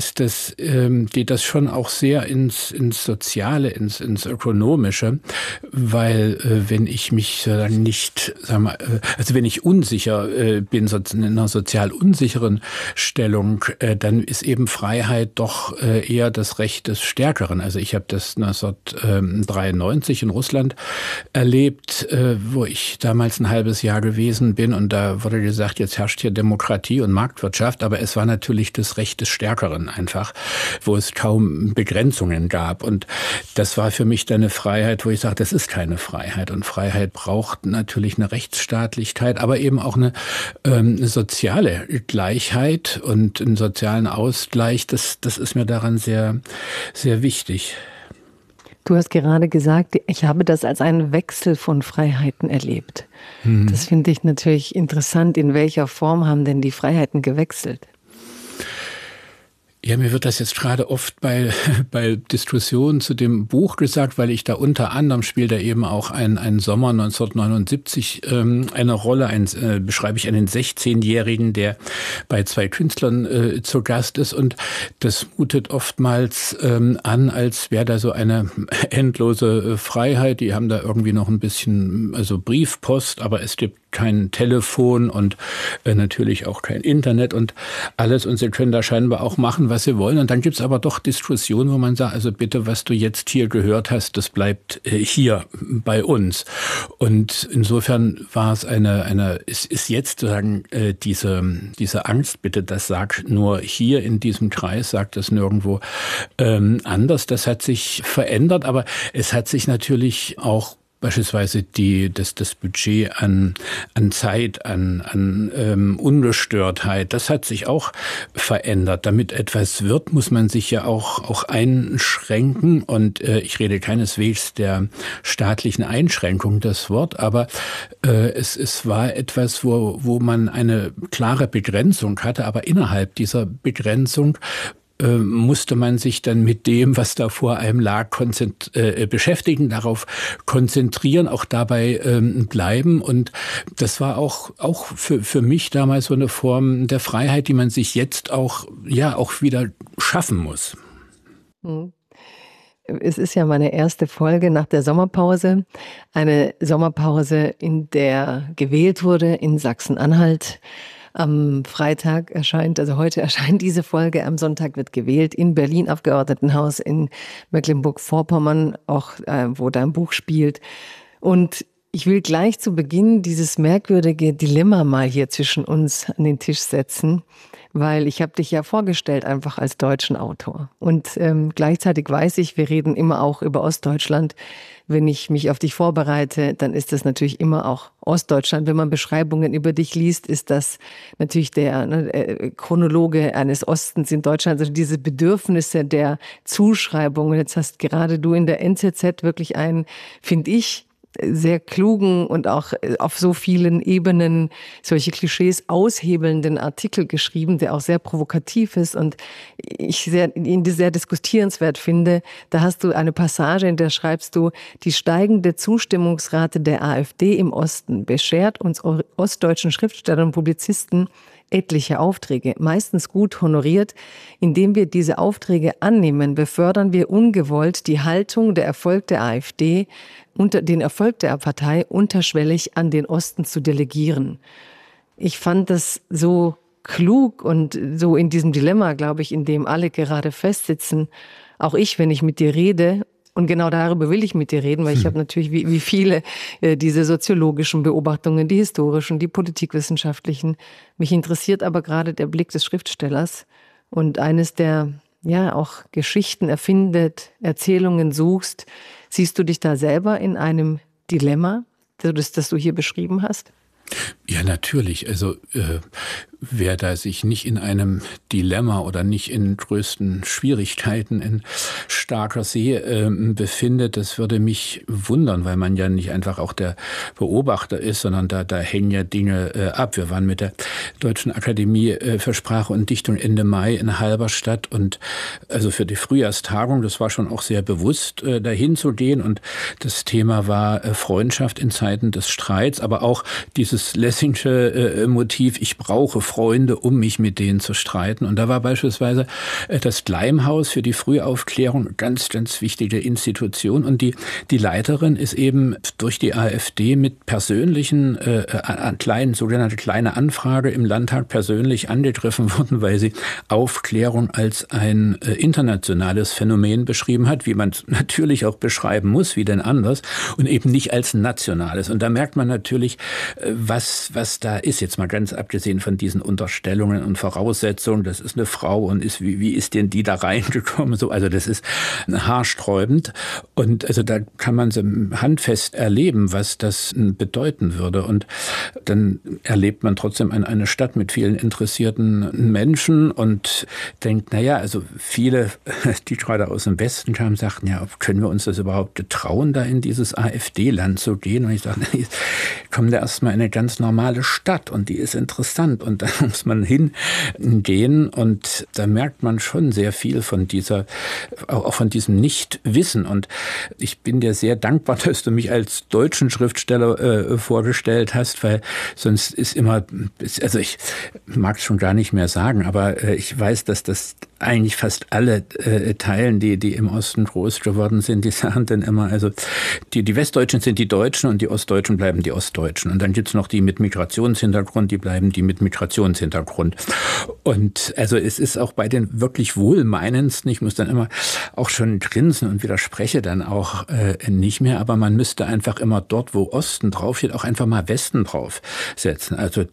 geht das schon auch sehr ins Soziale, ins Ökonomische, weil wenn ich mich nicht, wenn ich unsicher bin, in einer sozial unsicheren Stellung, dann ist eben Freiheit doch eher das Recht des Stärkeren. Also ich habe das 1993 in Russland erlebt, wo ich damals ein halbes Jahr gewesen bin und da wurde gesagt, jetzt herrscht hier Demokratie und Marktwirtschaft, aber es war natürlich das Recht des Stärkeren einfach, wo es kaum Begrenzungen gab. Und das war für mich dann eine Freiheit, wo ich sage, das ist keine Freiheit. Und Freiheit braucht natürlich eine Rechtsstaatlichkeit, aber eben auch eine soziale Gleichheit und einen sozialen Ausgleich. Das ist mir daran sehr, sehr wichtig. Du hast gerade gesagt, ich habe das als einen Wechsel von Freiheiten erlebt. Das finde ich natürlich interessant. In welcher Form haben denn die Freiheiten gewechselt? Ja, mir wird das jetzt gerade oft bei Diskussionen zu dem Buch gesagt, weil ich da unter anderem spielt da eben auch ein Sommer 1979 eine Rolle. Beschreibe ich einen 16-Jährigen, der bei zwei Künstlern zu Gast ist und das mutet oftmals an, als wäre da so eine endlose Freiheit. Die haben da irgendwie noch ein bisschen, also Briefpost, aber es gibt kein Telefon und natürlich auch kein Internet und alles. Und sie können da scheinbar auch machen, was sie wollen. Und dann gibt's aber doch Diskussionen, wo man sagt, also bitte, was du jetzt hier gehört hast, das bleibt hier bei uns. Und insofern war es ist jetzt sozusagen diese Angst, bitte, das sag nur hier in diesem Kreis, sagt das nirgendwo anders. Das hat sich verändert, aber es hat sich natürlich auch beispielsweise das Budget an Zeit, an Ungestörtheit, das hat sich auch verändert. Damit etwas wird, muss man sich ja auch einschränken. Und ich rede keineswegs der staatlichen Einschränkung, das Wort, aber es war etwas, wo man eine klare Begrenzung hatte, aber innerhalb dieser Begrenzung musste man sich dann mit dem, was da vor einem lag, beschäftigen, darauf konzentrieren, auch dabei bleiben. Und das war auch für mich damals so eine Form der Freiheit, die man sich jetzt auch wieder schaffen muss. es ist ja meine erste Folge nach der Sommerpause. Eine Sommerpause, in der gewählt wurde in Sachsen-Anhalt. Am Freitag erscheint, also heute erscheint diese Folge, am Sonntag wird gewählt in Berlin Abgeordnetenhaus, in Mecklenburg-Vorpommern, auch wo dein Buch spielt. Und ich will gleich zu Beginn dieses merkwürdige Dilemma mal hier zwischen uns an den Tisch setzen, weil ich habe dich ja vorgestellt einfach als deutschen Autor. Und gleichzeitig weiß ich, wir reden immer auch über Ostdeutschland. Wenn ich mich auf dich vorbereite, dann ist das natürlich immer auch Ostdeutschland. Wenn man Beschreibungen über dich liest, ist das natürlich der Chronologe eines Ostens in Deutschland. Also diese Bedürfnisse der Zuschreibung. Und jetzt hast gerade du in der NZZ wirklich einen, finde ich, sehr klugen und auch auf so vielen Ebenen solche Klischees aushebelnden Artikel geschrieben, der auch sehr provokativ ist und ich ihn sehr diskutierenswert finde. Da hast du eine Passage, in der schreibst du, die steigende Zustimmungsrate der AfD im Osten beschert uns ostdeutschen Schriftstellern und Publizisten etliche Aufträge, meistens gut honoriert. Indem wir diese Aufträge annehmen, befördern wir ungewollt die Haltung, der Erfolg der AfD, den Erfolg der Partei unterschwellig an den Osten zu delegieren. Ich fand das so klug und so in diesem Dilemma, glaube ich, in dem alle gerade festsitzen. Auch ich, wenn ich mit dir rede, und genau darüber will ich mit dir reden, weil ich habe natürlich wie viele diese soziologischen Beobachtungen, die historischen, die politikwissenschaftlichen. Mich interessiert aber gerade der Blick des Schriftstellers und eines, der ja auch Geschichten erfindet, Erzählungen suchst. Siehst du dich da selber in einem Dilemma, das du hier beschrieben hast? Ja, natürlich. Also wer da sich nicht in einem Dilemma oder nicht in größten Schwierigkeiten in starker See befindet, das würde mich wundern, weil man ja nicht einfach auch der Beobachter ist, sondern da hängen ja Dinge ab. Wir waren mit der Deutschen Akademie für Sprache und Dichtung Ende Mai in Halberstadt und also für die Frühjahrstagung, das war schon auch sehr bewusst, dahin zu gehen und das Thema war Freundschaft in Zeiten des Streits, aber auch dieses Lessingsche Motiv, ich brauche Freunde, um mich mit denen zu streiten. Und da war beispielsweise das Gleimhaus für die Frühaufklärung eine ganz, ganz wichtige Institution. Und die Leiterin ist eben durch die AfD mit persönlichen, sogenannte kleine Anfrage im Landtag persönlich angegriffen worden, weil sie Aufklärung als ein internationales Phänomen beschrieben hat, wie man es natürlich auch beschreiben muss, wie denn anders, und eben nicht als nationales. Und da merkt man natürlich, was da ist, jetzt mal ganz abgesehen von diesen Unterstellungen und Voraussetzungen, das ist eine Frau und wie ist denn die da reingekommen? So, also das ist haarsträubend und also da kann man so handfest erleben, was das bedeuten würde und dann erlebt man trotzdem eine Stadt mit vielen interessierten Menschen und denkt, naja, also viele, die gerade aus dem Westen kamen, sagten, ja, können wir uns das überhaupt getrauen, da in dieses AfD-Land zu gehen? Und ich dachte, kommen da erstmal in eine ganz normale Stadt und die ist interessant und da muss man hingehen und da merkt man schon sehr viel von auch von diesem Nichtwissen und ich bin dir sehr dankbar, dass du mich als deutschen Schriftsteller vorgestellt hast, weil sonst ist immer, also ich mag es schon gar nicht mehr sagen, aber ich weiß, dass das eigentlich fast alle teilen, die im Osten groß geworden sind, die sagen dann immer, also die Westdeutschen sind die Deutschen und die Ostdeutschen bleiben die Ostdeutschen. Und dann gibt's noch die mit Migrationshintergrund, die bleiben die mit Migrationshintergrund. Und also es ist auch bei den wirklich Wohlmeinendsten, ich muss dann immer auch schon grinsen und widerspreche dann auch nicht mehr, aber man müsste einfach immer dort, wo Osten draufsteht, auch einfach mal Westen draufsetzen. Also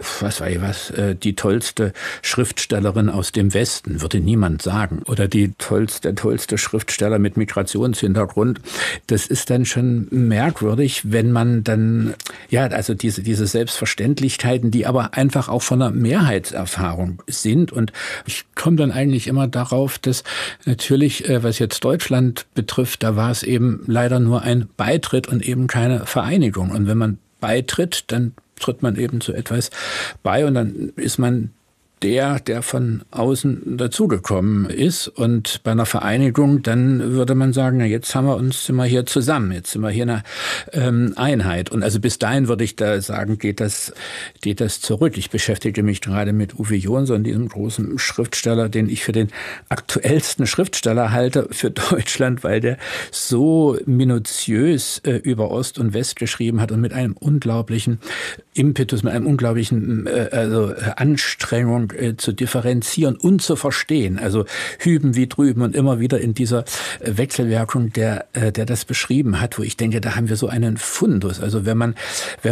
die tollste Schriftstellerin aus dem Westen, würde niemand sagen. Oder der tollste Schriftsteller mit Migrationshintergrund. Das ist dann schon merkwürdig, wenn man dann, ja, also diese Selbstverständlichkeiten, die aber einfach auch von einer Mehrheitserfahrung sind. Und ich komme dann eigentlich immer darauf, dass natürlich, was jetzt Deutschland betrifft, da war es eben leider nur ein Beitritt und eben keine Vereinigung. Und wenn man beitritt, dann tritt man eben zu etwas bei und dann ist man der von außen dazugekommen ist. Und bei einer Vereinigung, dann würde man sagen, na jetzt sind wir hier zusammen, jetzt sind wir hier eine Einheit. Und also bis dahin würde ich da sagen, geht das zurück. Ich beschäftige mich gerade mit Uwe Jonsson, diesem großen Schriftsteller, den ich für den aktuellsten Schriftsteller halte für Deutschland, weil der so minutiös über Ost und West geschrieben hat und mit einem unglaublichen Impetus, mit einem unglaublichen Anstrengung zu differenzieren und zu verstehen. Also hüben wie drüben und immer wieder in dieser Wechselwirkung, der das beschrieben hat, wo ich denke, da haben wir so einen Fundus. Also wenn man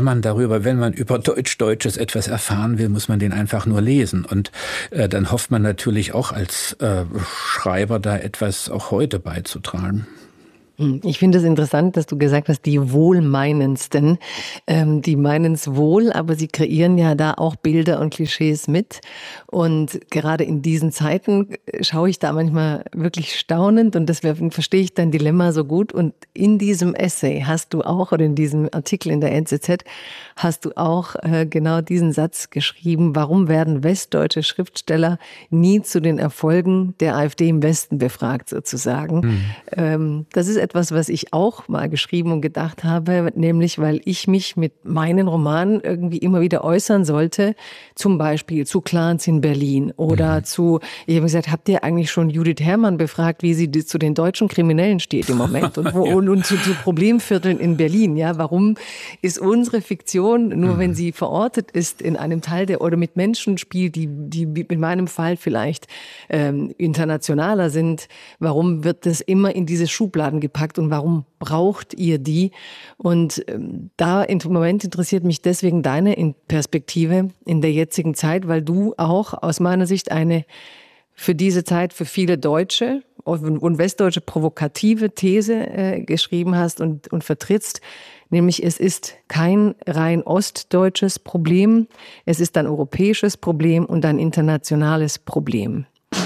über Deutsches etwas erfahren will, muss man den einfach nur lesen. Und dann hofft man natürlich auch als Schreiber da etwas auch heute beizutragen. Ich finde es interessant, dass du gesagt hast, die Wohlmeinendsten, die meinen es wohl, aber sie kreieren ja da auch Bilder und Klischees mit. Und gerade in diesen Zeiten schaue ich da manchmal wirklich staunend und deswegen verstehe ich dein Dilemma so gut. Und in diesem Essay hast du auch, oder in diesem Artikel in der NZZ, hast du auch genau diesen Satz geschrieben: Warum werden westdeutsche Schriftsteller nie zu den Erfolgen der AfD im Westen befragt, sozusagen? Das ist etwas, was ich auch mal geschrieben und gedacht habe, nämlich weil ich mich mit meinen Romanen irgendwie immer wieder äußern sollte, zum Beispiel zu Clans in Berlin oder ich habe gesagt, habt ihr eigentlich schon Judith Herrmann befragt, wie sie zu den deutschen Kriminellen steht im Moment und zu Problemvierteln in Berlin, ja, warum ist unsere Fiktion, nur wenn sie verortet ist in einem Teil oder mit Menschen spielt, die in meinem Fall vielleicht internationaler sind, warum wird das immer in diese Schubladen gepackt und warum braucht ihr die? Und da im Moment interessiert mich deswegen deine Perspektive in der jetzigen Zeit, weil du auch aus meiner Sicht eine für diese Zeit für viele Deutsche und Westdeutsche provokative These geschrieben hast und vertrittst, nämlich es ist kein rein ostdeutsches Problem, es ist ein europäisches Problem und ein internationales Problem.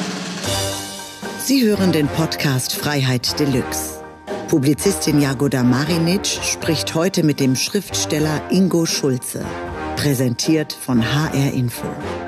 Sie hören den Podcast Freiheit Deluxe. Publizistin Jagoda Marinic spricht heute mit dem Schriftsteller Ingo Schulze. Präsentiert von HR Info.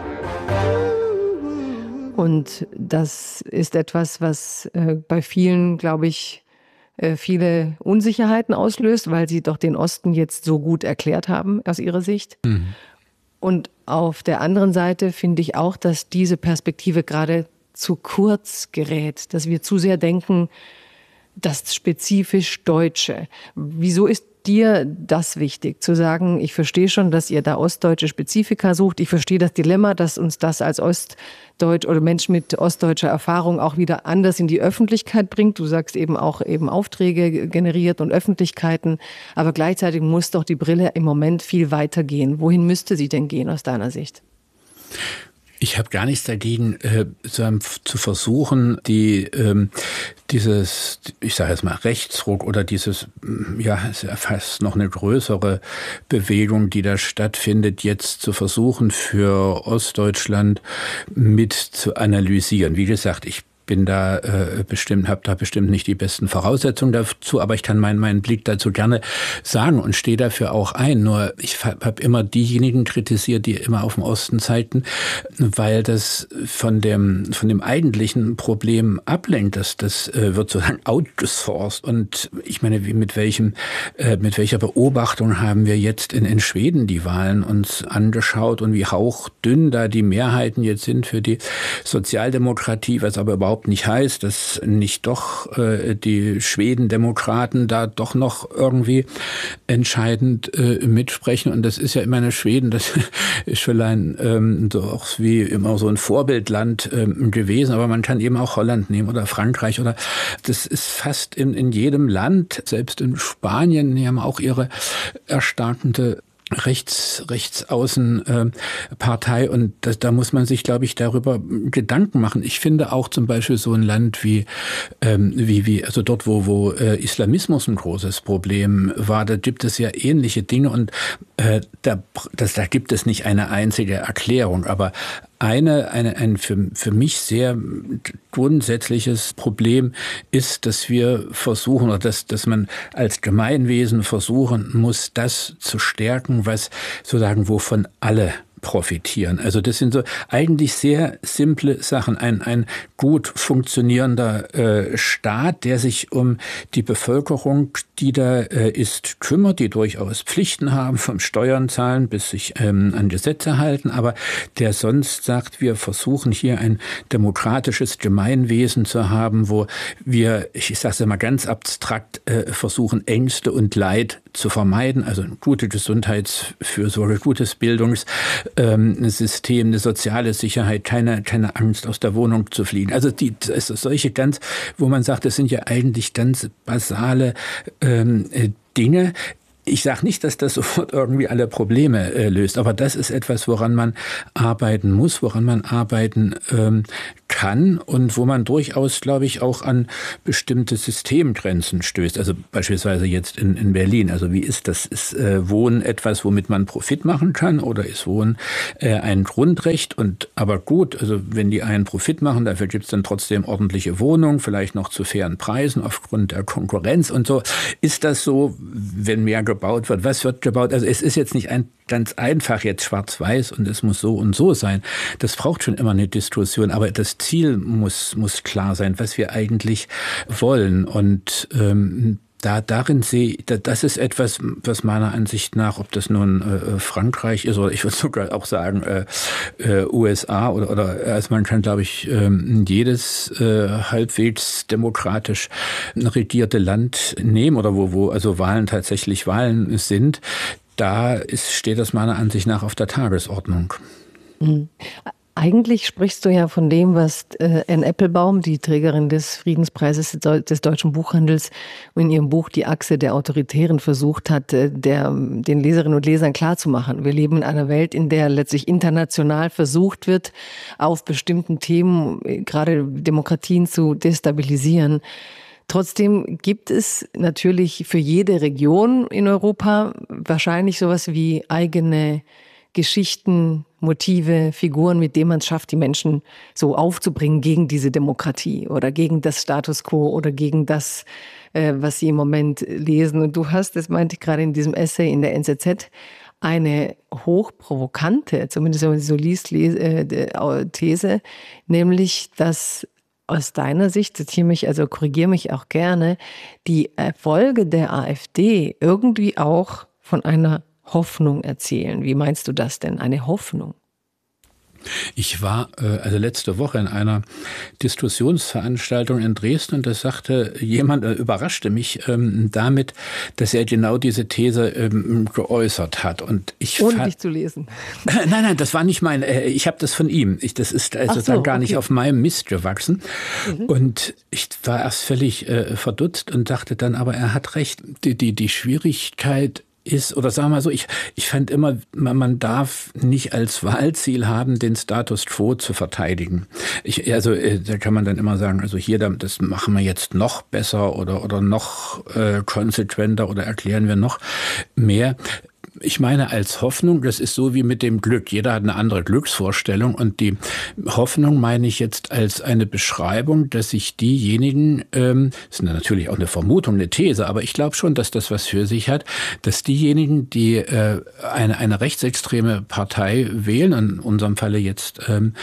Und das ist etwas, was bei vielen, glaube ich, viele Unsicherheiten auslöst, weil sie doch den Osten jetzt so gut erklärt haben aus ihrer Sicht. Und auf der anderen Seite finde ich auch, dass diese Perspektive gerade zu kurz gerät, dass wir zu sehr denken, das spezifisch Deutsche. Wieso ist dir das wichtig, zu sagen, ich verstehe schon, dass ihr da ostdeutsche Spezifika sucht, ich verstehe das Dilemma, dass uns das als Ostdeutsch oder Mensch mit ostdeutscher Erfahrung auch wieder anders in die Öffentlichkeit bringt. Du sagst eben auch Aufträge generiert und Öffentlichkeiten, aber gleichzeitig muss doch die Brille im Moment viel weiter gehen. Wohin müsste sie denn gehen aus deiner Sicht? Ich habe gar nichts dagegen, zu versuchen, dieses, ich sage jetzt mal, Rechtsruck oder dieses, ja, ist ja fast noch eine größere Bewegung, die da stattfindet, jetzt zu versuchen, für Ostdeutschland mit zu analysieren. Wie gesagt, ich bin da habe da bestimmt nicht die besten Voraussetzungen dazu, aber ich kann meinen Blick dazu gerne sagen und stehe dafür auch ein. Nur ich habe immer diejenigen kritisiert, die immer auf den Osten zeigten, weil das von dem eigentlichen Problem ablenkt. Das wird sozusagen outgesourced. Und ich meine, mit welcher Beobachtung haben wir jetzt in Schweden die Wahlen uns angeschaut und wie hauchdünn da die Mehrheiten jetzt sind für die Sozialdemokratie, was aber überhaupt nicht heißt, dass nicht doch die Schwedendemokraten da doch noch irgendwie entscheidend mitsprechen. Und das ist ja immer Schweden, das ist vielleicht doch wie immer so ein Vorbildland gewesen, aber man kann eben auch Holland nehmen oder Frankreich oder das ist fast in jedem Land, selbst in Spanien, die haben auch ihre erstarkende Rechtsaußenpartei und da muss man sich, glaube ich, darüber Gedanken machen. Ich finde auch zum Beispiel so ein Land wie also dort, wo Islamismus ein großes Problem war, da gibt es ja ähnliche Dinge und da gibt es nicht eine einzige Erklärung, aber ein für mich sehr grundsätzliches Problem ist, dass wir versuchen, oder dass man als Gemeinwesen versuchen muss, das zu stärken, was sozusagen, wovon alle profitieren. Also das sind so eigentlich sehr simple Sachen. Ein gut funktionierender Staat, der sich um die Bevölkerung, die da ist, kümmert, die durchaus Pflichten haben, vom Steuern zahlen bis sich an Gesetze halten, aber der sonst sagt, wir versuchen hier ein demokratisches Gemeinwesen zu haben, wo wir, ich sage es ja mal ganz abstrakt, versuchen Ängste und Leid zu vermeiden, also eine gute Gesundheitsfürsorge, gutes Bildungssystem, eine soziale Sicherheit, keine Angst aus der Wohnung zu fliehen. Also solche ganz, wo man sagt, das sind ja eigentlich ganz basale Dinge. Ich sage nicht, dass das sofort irgendwie alle Probleme löst, aber das ist etwas, woran man arbeiten muss, woran man arbeiten kann und wo man durchaus, glaube ich, auch an bestimmte Systemgrenzen stößt. Also beispielsweise jetzt in Berlin. Also wie ist das? Ist Wohnen etwas, womit man Profit machen kann, oder ist Wohnen ein Grundrecht? Aber gut, also wenn die einen Profit machen, dafür gibt es dann trotzdem ordentliche Wohnungen, vielleicht noch zu fairen Preisen aufgrund der Konkurrenz und so. Ist das so, wenn mehr gebaut wird? Was wird gebaut? Also es ist jetzt nicht ganz einfach jetzt schwarz-weiß und es muss so und so sein. Das braucht schon immer eine Diskussion, aber das Ziel muss klar sein, was wir eigentlich wollen. Und darin sehe ich, das ist etwas, was meiner Ansicht nach, ob das nun Frankreich ist oder ich würde sogar auch sagen USA oder also man kann, glaube ich, jedes halbwegs demokratisch regierte Land nehmen oder wo also Wahlen tatsächlich Wahlen sind, da steht das meiner Ansicht nach auf der Tagesordnung. Mhm. Eigentlich sprichst du ja von dem, was Anne Applebaum, die Trägerin des Friedenspreises des deutschen Buchhandels, in ihrem Buch Die Achse der Autoritären versucht hat, den Leserinnen und Lesern klarzumachen. Wir leben in einer Welt, in der letztlich international versucht wird, auf bestimmten Themen gerade Demokratien zu destabilisieren. Trotzdem gibt es natürlich für jede Region in Europa wahrscheinlich sowas wie eigene Geschichten, Motive, Figuren, mit denen man es schafft, die Menschen so aufzubringen gegen diese Demokratie oder gegen das Status quo oder gegen das, was sie im Moment lesen. Und du hast, das meinte ich gerade in diesem Essay in der NZZ, eine hochprovokante, zumindest wenn man sie so liest, These, nämlich, dass aus deiner Sicht, korrigiere mich auch gerne, die Erfolge der AfD irgendwie auch von einer Hoffnung erzählen. Wie meinst du das denn, eine Hoffnung? Ich war also letzte Woche in einer Diskussionsveranstaltung in Dresden und da sagte jemand, überraschte mich damit, dass er genau diese These geäußert hat. Und ohne dich zu lesen. Nein, das war nicht ich habe das von ihm. Das ist also gar nicht auf meinem Mist gewachsen. Mhm. Und ich war erst völlig verdutzt und dachte dann, aber er hat recht. Die Schwierigkeit ist, oder sagen wir mal so, ich fand immer, man darf nicht als Wahlziel haben, den Status quo zu verteidigen. Da kann man dann immer sagen, also hier, das machen wir jetzt noch besser oder noch konsequenter oder erklären wir noch mehr. Ich meine, als Hoffnung, das ist so wie mit dem Glück. Jeder hat eine andere Glücksvorstellung und die Hoffnung meine ich jetzt als eine Beschreibung, dass sich diejenigen, das ist natürlich auch eine Vermutung, eine These, aber ich glaube schon, dass das was für sich hat, dass diejenigen, die eine rechtsextreme Partei wählen, in unserem Falle jetzt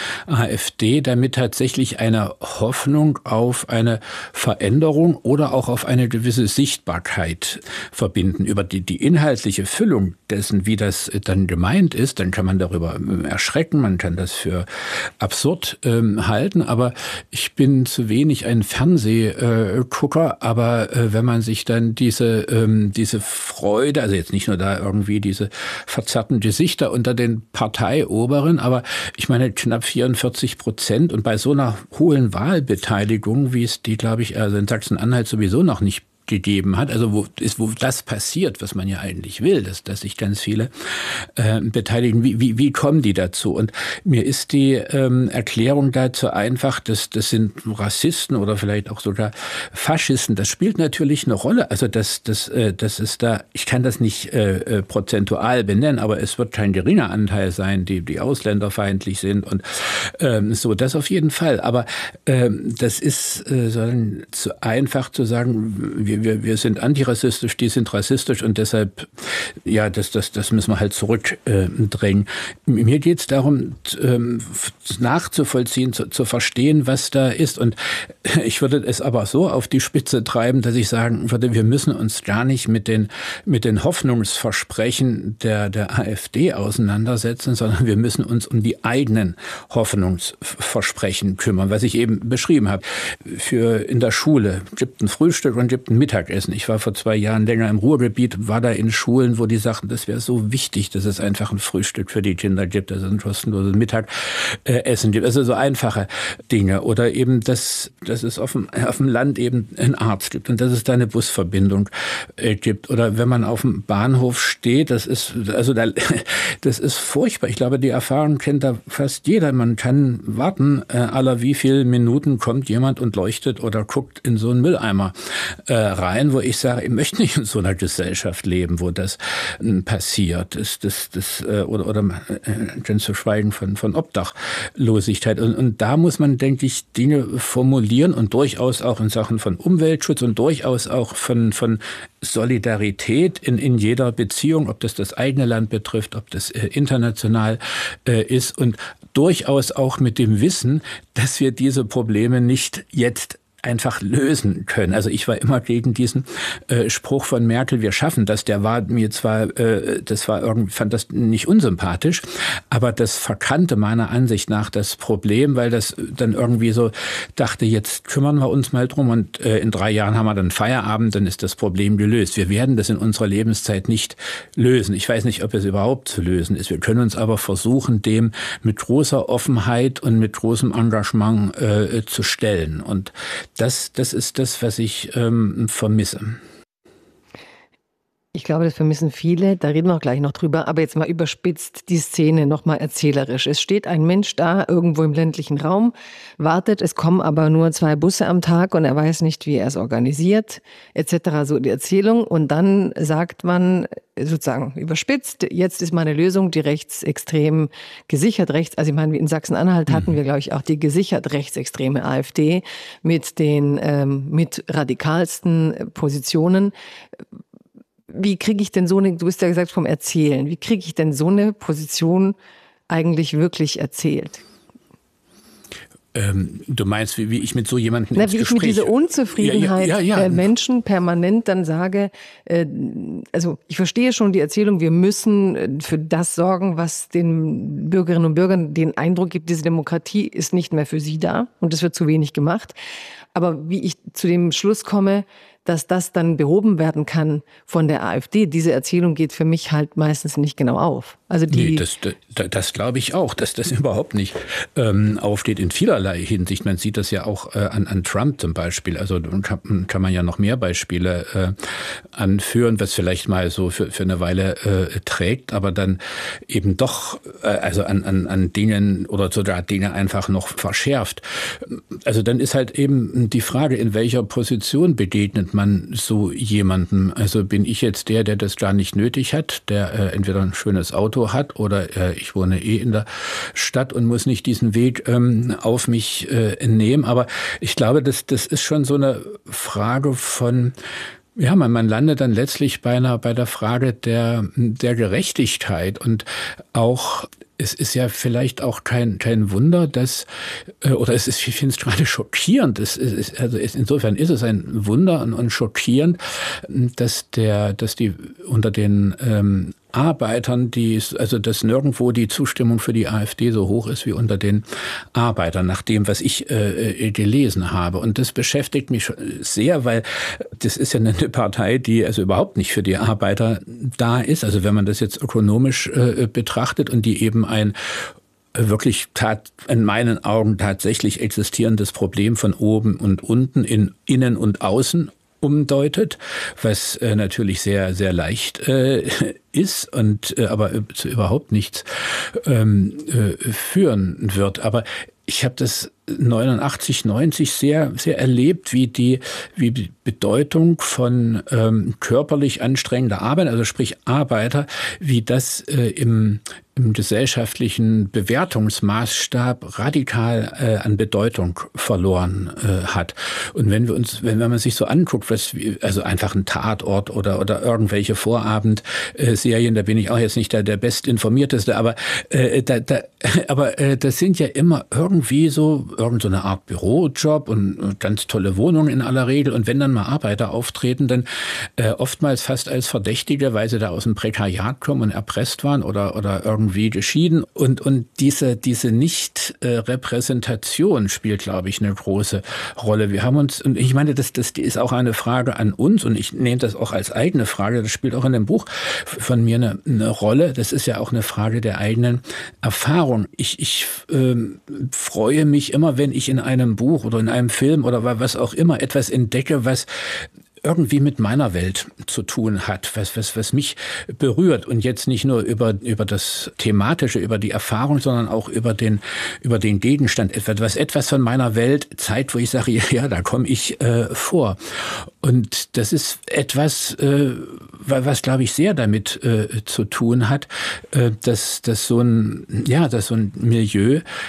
AfD, damit tatsächlich eine Hoffnung auf eine Veränderung oder auch auf eine gewisse Sichtbarkeit verbinden. Über die inhaltliche Füllung dessen, wie das dann gemeint ist, dann kann man darüber erschrecken, man kann das für absurd halten, aber ich bin zu wenig ein Fernsehgucker, aber wenn man sich dann diese Freude, also jetzt nicht nur da irgendwie diese verzerrten Gesichter unter den Parteioberen, aber ich meine knapp 44% und bei so einer hohen Wahlbeteiligung, wie es die, glaube ich, also in Sachsen-Anhalt sowieso noch nicht gegeben hat, also wo das passiert, was man ja eigentlich will, dass sich ganz viele beteiligen. Wie kommen die dazu? Und mir ist die Erklärung dazu einfach, das sind Rassisten oder vielleicht auch sogar Faschisten. Das spielt natürlich eine Rolle. Also das ist da, ich kann das nicht prozentual benennen, aber es wird kein geringer Anteil sein, die ausländerfeindlich sind und so, das auf jeden Fall. Aber das ist zu einfach zu sagen, wir sind antirassistisch, die sind rassistisch und deshalb, ja, das müssen wir halt zurückdrängen. Mir geht es darum, nachzuvollziehen, zu verstehen, was da ist. Und ich würde es aber so auf die Spitze treiben, dass ich sagen würde, wir müssen uns gar nicht mit den Hoffnungsversprechen der AfD auseinandersetzen, sondern wir müssen uns um die eigenen Hoffnungsversprechen kümmern, was ich eben beschrieben habe. In der Schule gibt ein Frühstück und gibt ein Mittagessen. Ich war vor 2 Jahren länger im Ruhrgebiet, war da in Schulen, wo die sagten, das wäre so wichtig, dass es einfach ein Frühstück für die Kinder gibt, dass es ein kostenloses Mittagessen gibt. Also so einfache Dinge. Oder eben, dass es auf dem Land eben einen Arzt gibt und dass es da eine Busverbindung gibt. Oder wenn man auf dem Bahnhof steht, das ist furchtbar. Ich glaube, die Erfahrung kennt da fast jeder. Man kann warten, aller wie viele Minuten kommt jemand und leuchtet oder guckt in so einen Mülleimer rein, wo ich sage, ich möchte nicht in so einer Gesellschaft leben, wo das passiert. Oder ganz zu schweigen von Obdachlosigkeit. Und da muss man, denke ich, Dinge formulieren und durchaus auch in Sachen von Umweltschutz und durchaus auch von Solidarität in jeder Beziehung, ob das eigene Land betrifft, ob das international ist und durchaus auch mit dem Wissen, dass wir diese Probleme nicht jetzt einfach lösen können. Also ich war immer gegen diesen Spruch von Merkel, wir schaffen das. Der war mir zwar, fand das nicht unsympathisch, aber das verkannte meiner Ansicht nach das Problem, weil das dann irgendwie so dachte, jetzt kümmern wir uns mal drum und in 3 Jahren haben wir dann Feierabend, dann ist das Problem gelöst. Wir werden das in unserer Lebenszeit nicht lösen. Ich weiß nicht, ob es überhaupt zu lösen ist. Wir können uns aber versuchen, dem mit großer Offenheit und mit großem Engagement zu stellen. Und das ist das, was ich vermisse. Ich glaube, das vermissen viele, da reden wir auch gleich noch drüber, aber jetzt mal überspitzt die Szene nochmal erzählerisch. Es steht ein Mensch da, irgendwo im ländlichen Raum, wartet, es kommen aber nur 2 Busse am Tag und er weiß nicht, wie er es organisiert, etc. So die Erzählung. Und dann sagt man sozusagen überspitzt, jetzt ist meine Lösung, die rechtsextrem gesichert rechts, also ich meine, in Sachsen-Anhalt hatten wir, glaube ich, auch die gesichert rechtsextreme AfD mit den mit radikalsten Positionen. Wie kriege ich denn du hast ja gesagt vom Erzählen, wie kriege ich denn so eine Position eigentlich wirklich erzählt? Du meinst, wie ich mit so jemandem ins Wie Gespräch... ich mit dieser Unzufriedenheit der Menschen permanent dann sage, also ich verstehe schon die Erzählung, wir müssen für das sorgen, was den Bürgerinnen und Bürgern den Eindruck gibt, diese Demokratie ist nicht mehr für sie da und es wird zu wenig gemacht. Aber wie ich zu dem Schluss komme, dass das dann behoben werden kann von der AfD, diese Erzählung geht für mich halt meistens nicht genau auf. Also das glaube ich auch, dass das überhaupt nicht aufgeht in vielerlei Hinsicht. Man sieht das ja auch an Trump zum Beispiel. Also kann man ja noch mehr Beispiele anführen, was vielleicht mal so für eine Weile trägt, aber dann eben doch also an Dingen oder sogar Dinge einfach noch verschärft. Also dann ist halt eben die Frage, in welcher Position begegnet man so jemandem? Also bin ich jetzt der das gar nicht nötig hat, der entweder ein schönes Auto hat oder ich wohne in der Stadt und muss nicht diesen Weg auf mich nehmen. Aber ich glaube, das ist schon so eine Frage von... Ja, man landet dann letztlich bei der Frage der Gerechtigkeit und auch es ist ja vielleicht auch kein Wunder, dass ich finde es gerade schockierend. Insofern ist es ein Wunder und schockierend, dass die unter den Arbeitern, dass nirgendwo die Zustimmung für die AfD so hoch ist wie unter den Arbeitern, nach dem, was ich gelesen habe. Und das beschäftigt mich sehr, weil das ist ja eine Partei, die also überhaupt nicht für die Arbeiter da ist. Also wenn man das jetzt ökonomisch betrachtet und die eben ein wirklich in meinen Augen tatsächlich existierendes Problem von oben und unten in Innen und Außen umdeutet, was natürlich sehr, sehr leicht ist und aber zu überhaupt nichts führen wird. Aber ich habe das 89, 90 sehr, sehr erlebt, wie die Bedeutung von körperlich anstrengender Arbeit, also sprich Arbeiter, wie das im gesellschaftlichen Bewertungsmaßstab radikal an Bedeutung verloren hat. Und wenn man sich so anguckt, also einfach ein Tatort oder irgendwelche Vorabendserien, da bin ich auch jetzt nicht der bestinformierteste, aber das sind ja immer irgendwie so eine Art Bürojob und ganz tolle Wohnungen in aller Regel. Und wenn dann mal Arbeiter auftreten, dann oftmals fast als Verdächtige, weil sie da aus dem Prekariat kommen und erpresst waren oder irgendwie geschieden. Und diese Nicht-Repräsentation spielt, glaube ich, eine große Rolle. Wir haben uns, und ich meine, das ist auch eine Frage an uns, und ich nehme das auch als eigene Frage, das spielt auch in dem Buch von mir eine Rolle. Das ist ja auch eine Frage der eigenen Erfahrung. Ich freue mich immer, wenn ich in einem Buch oder in einem Film oder was auch immer etwas entdecke, was irgendwie mit meiner Welt zu tun hat, was mich berührt, und jetzt nicht nur über das Thematische, über die Erfahrung, sondern auch über den Gegenstand, etwas von meiner Welt zeigt, wo ich sage, ja, da komme ich vor. Und das ist etwas, was, glaube ich, sehr damit zu tun hat, dass so ein Milieu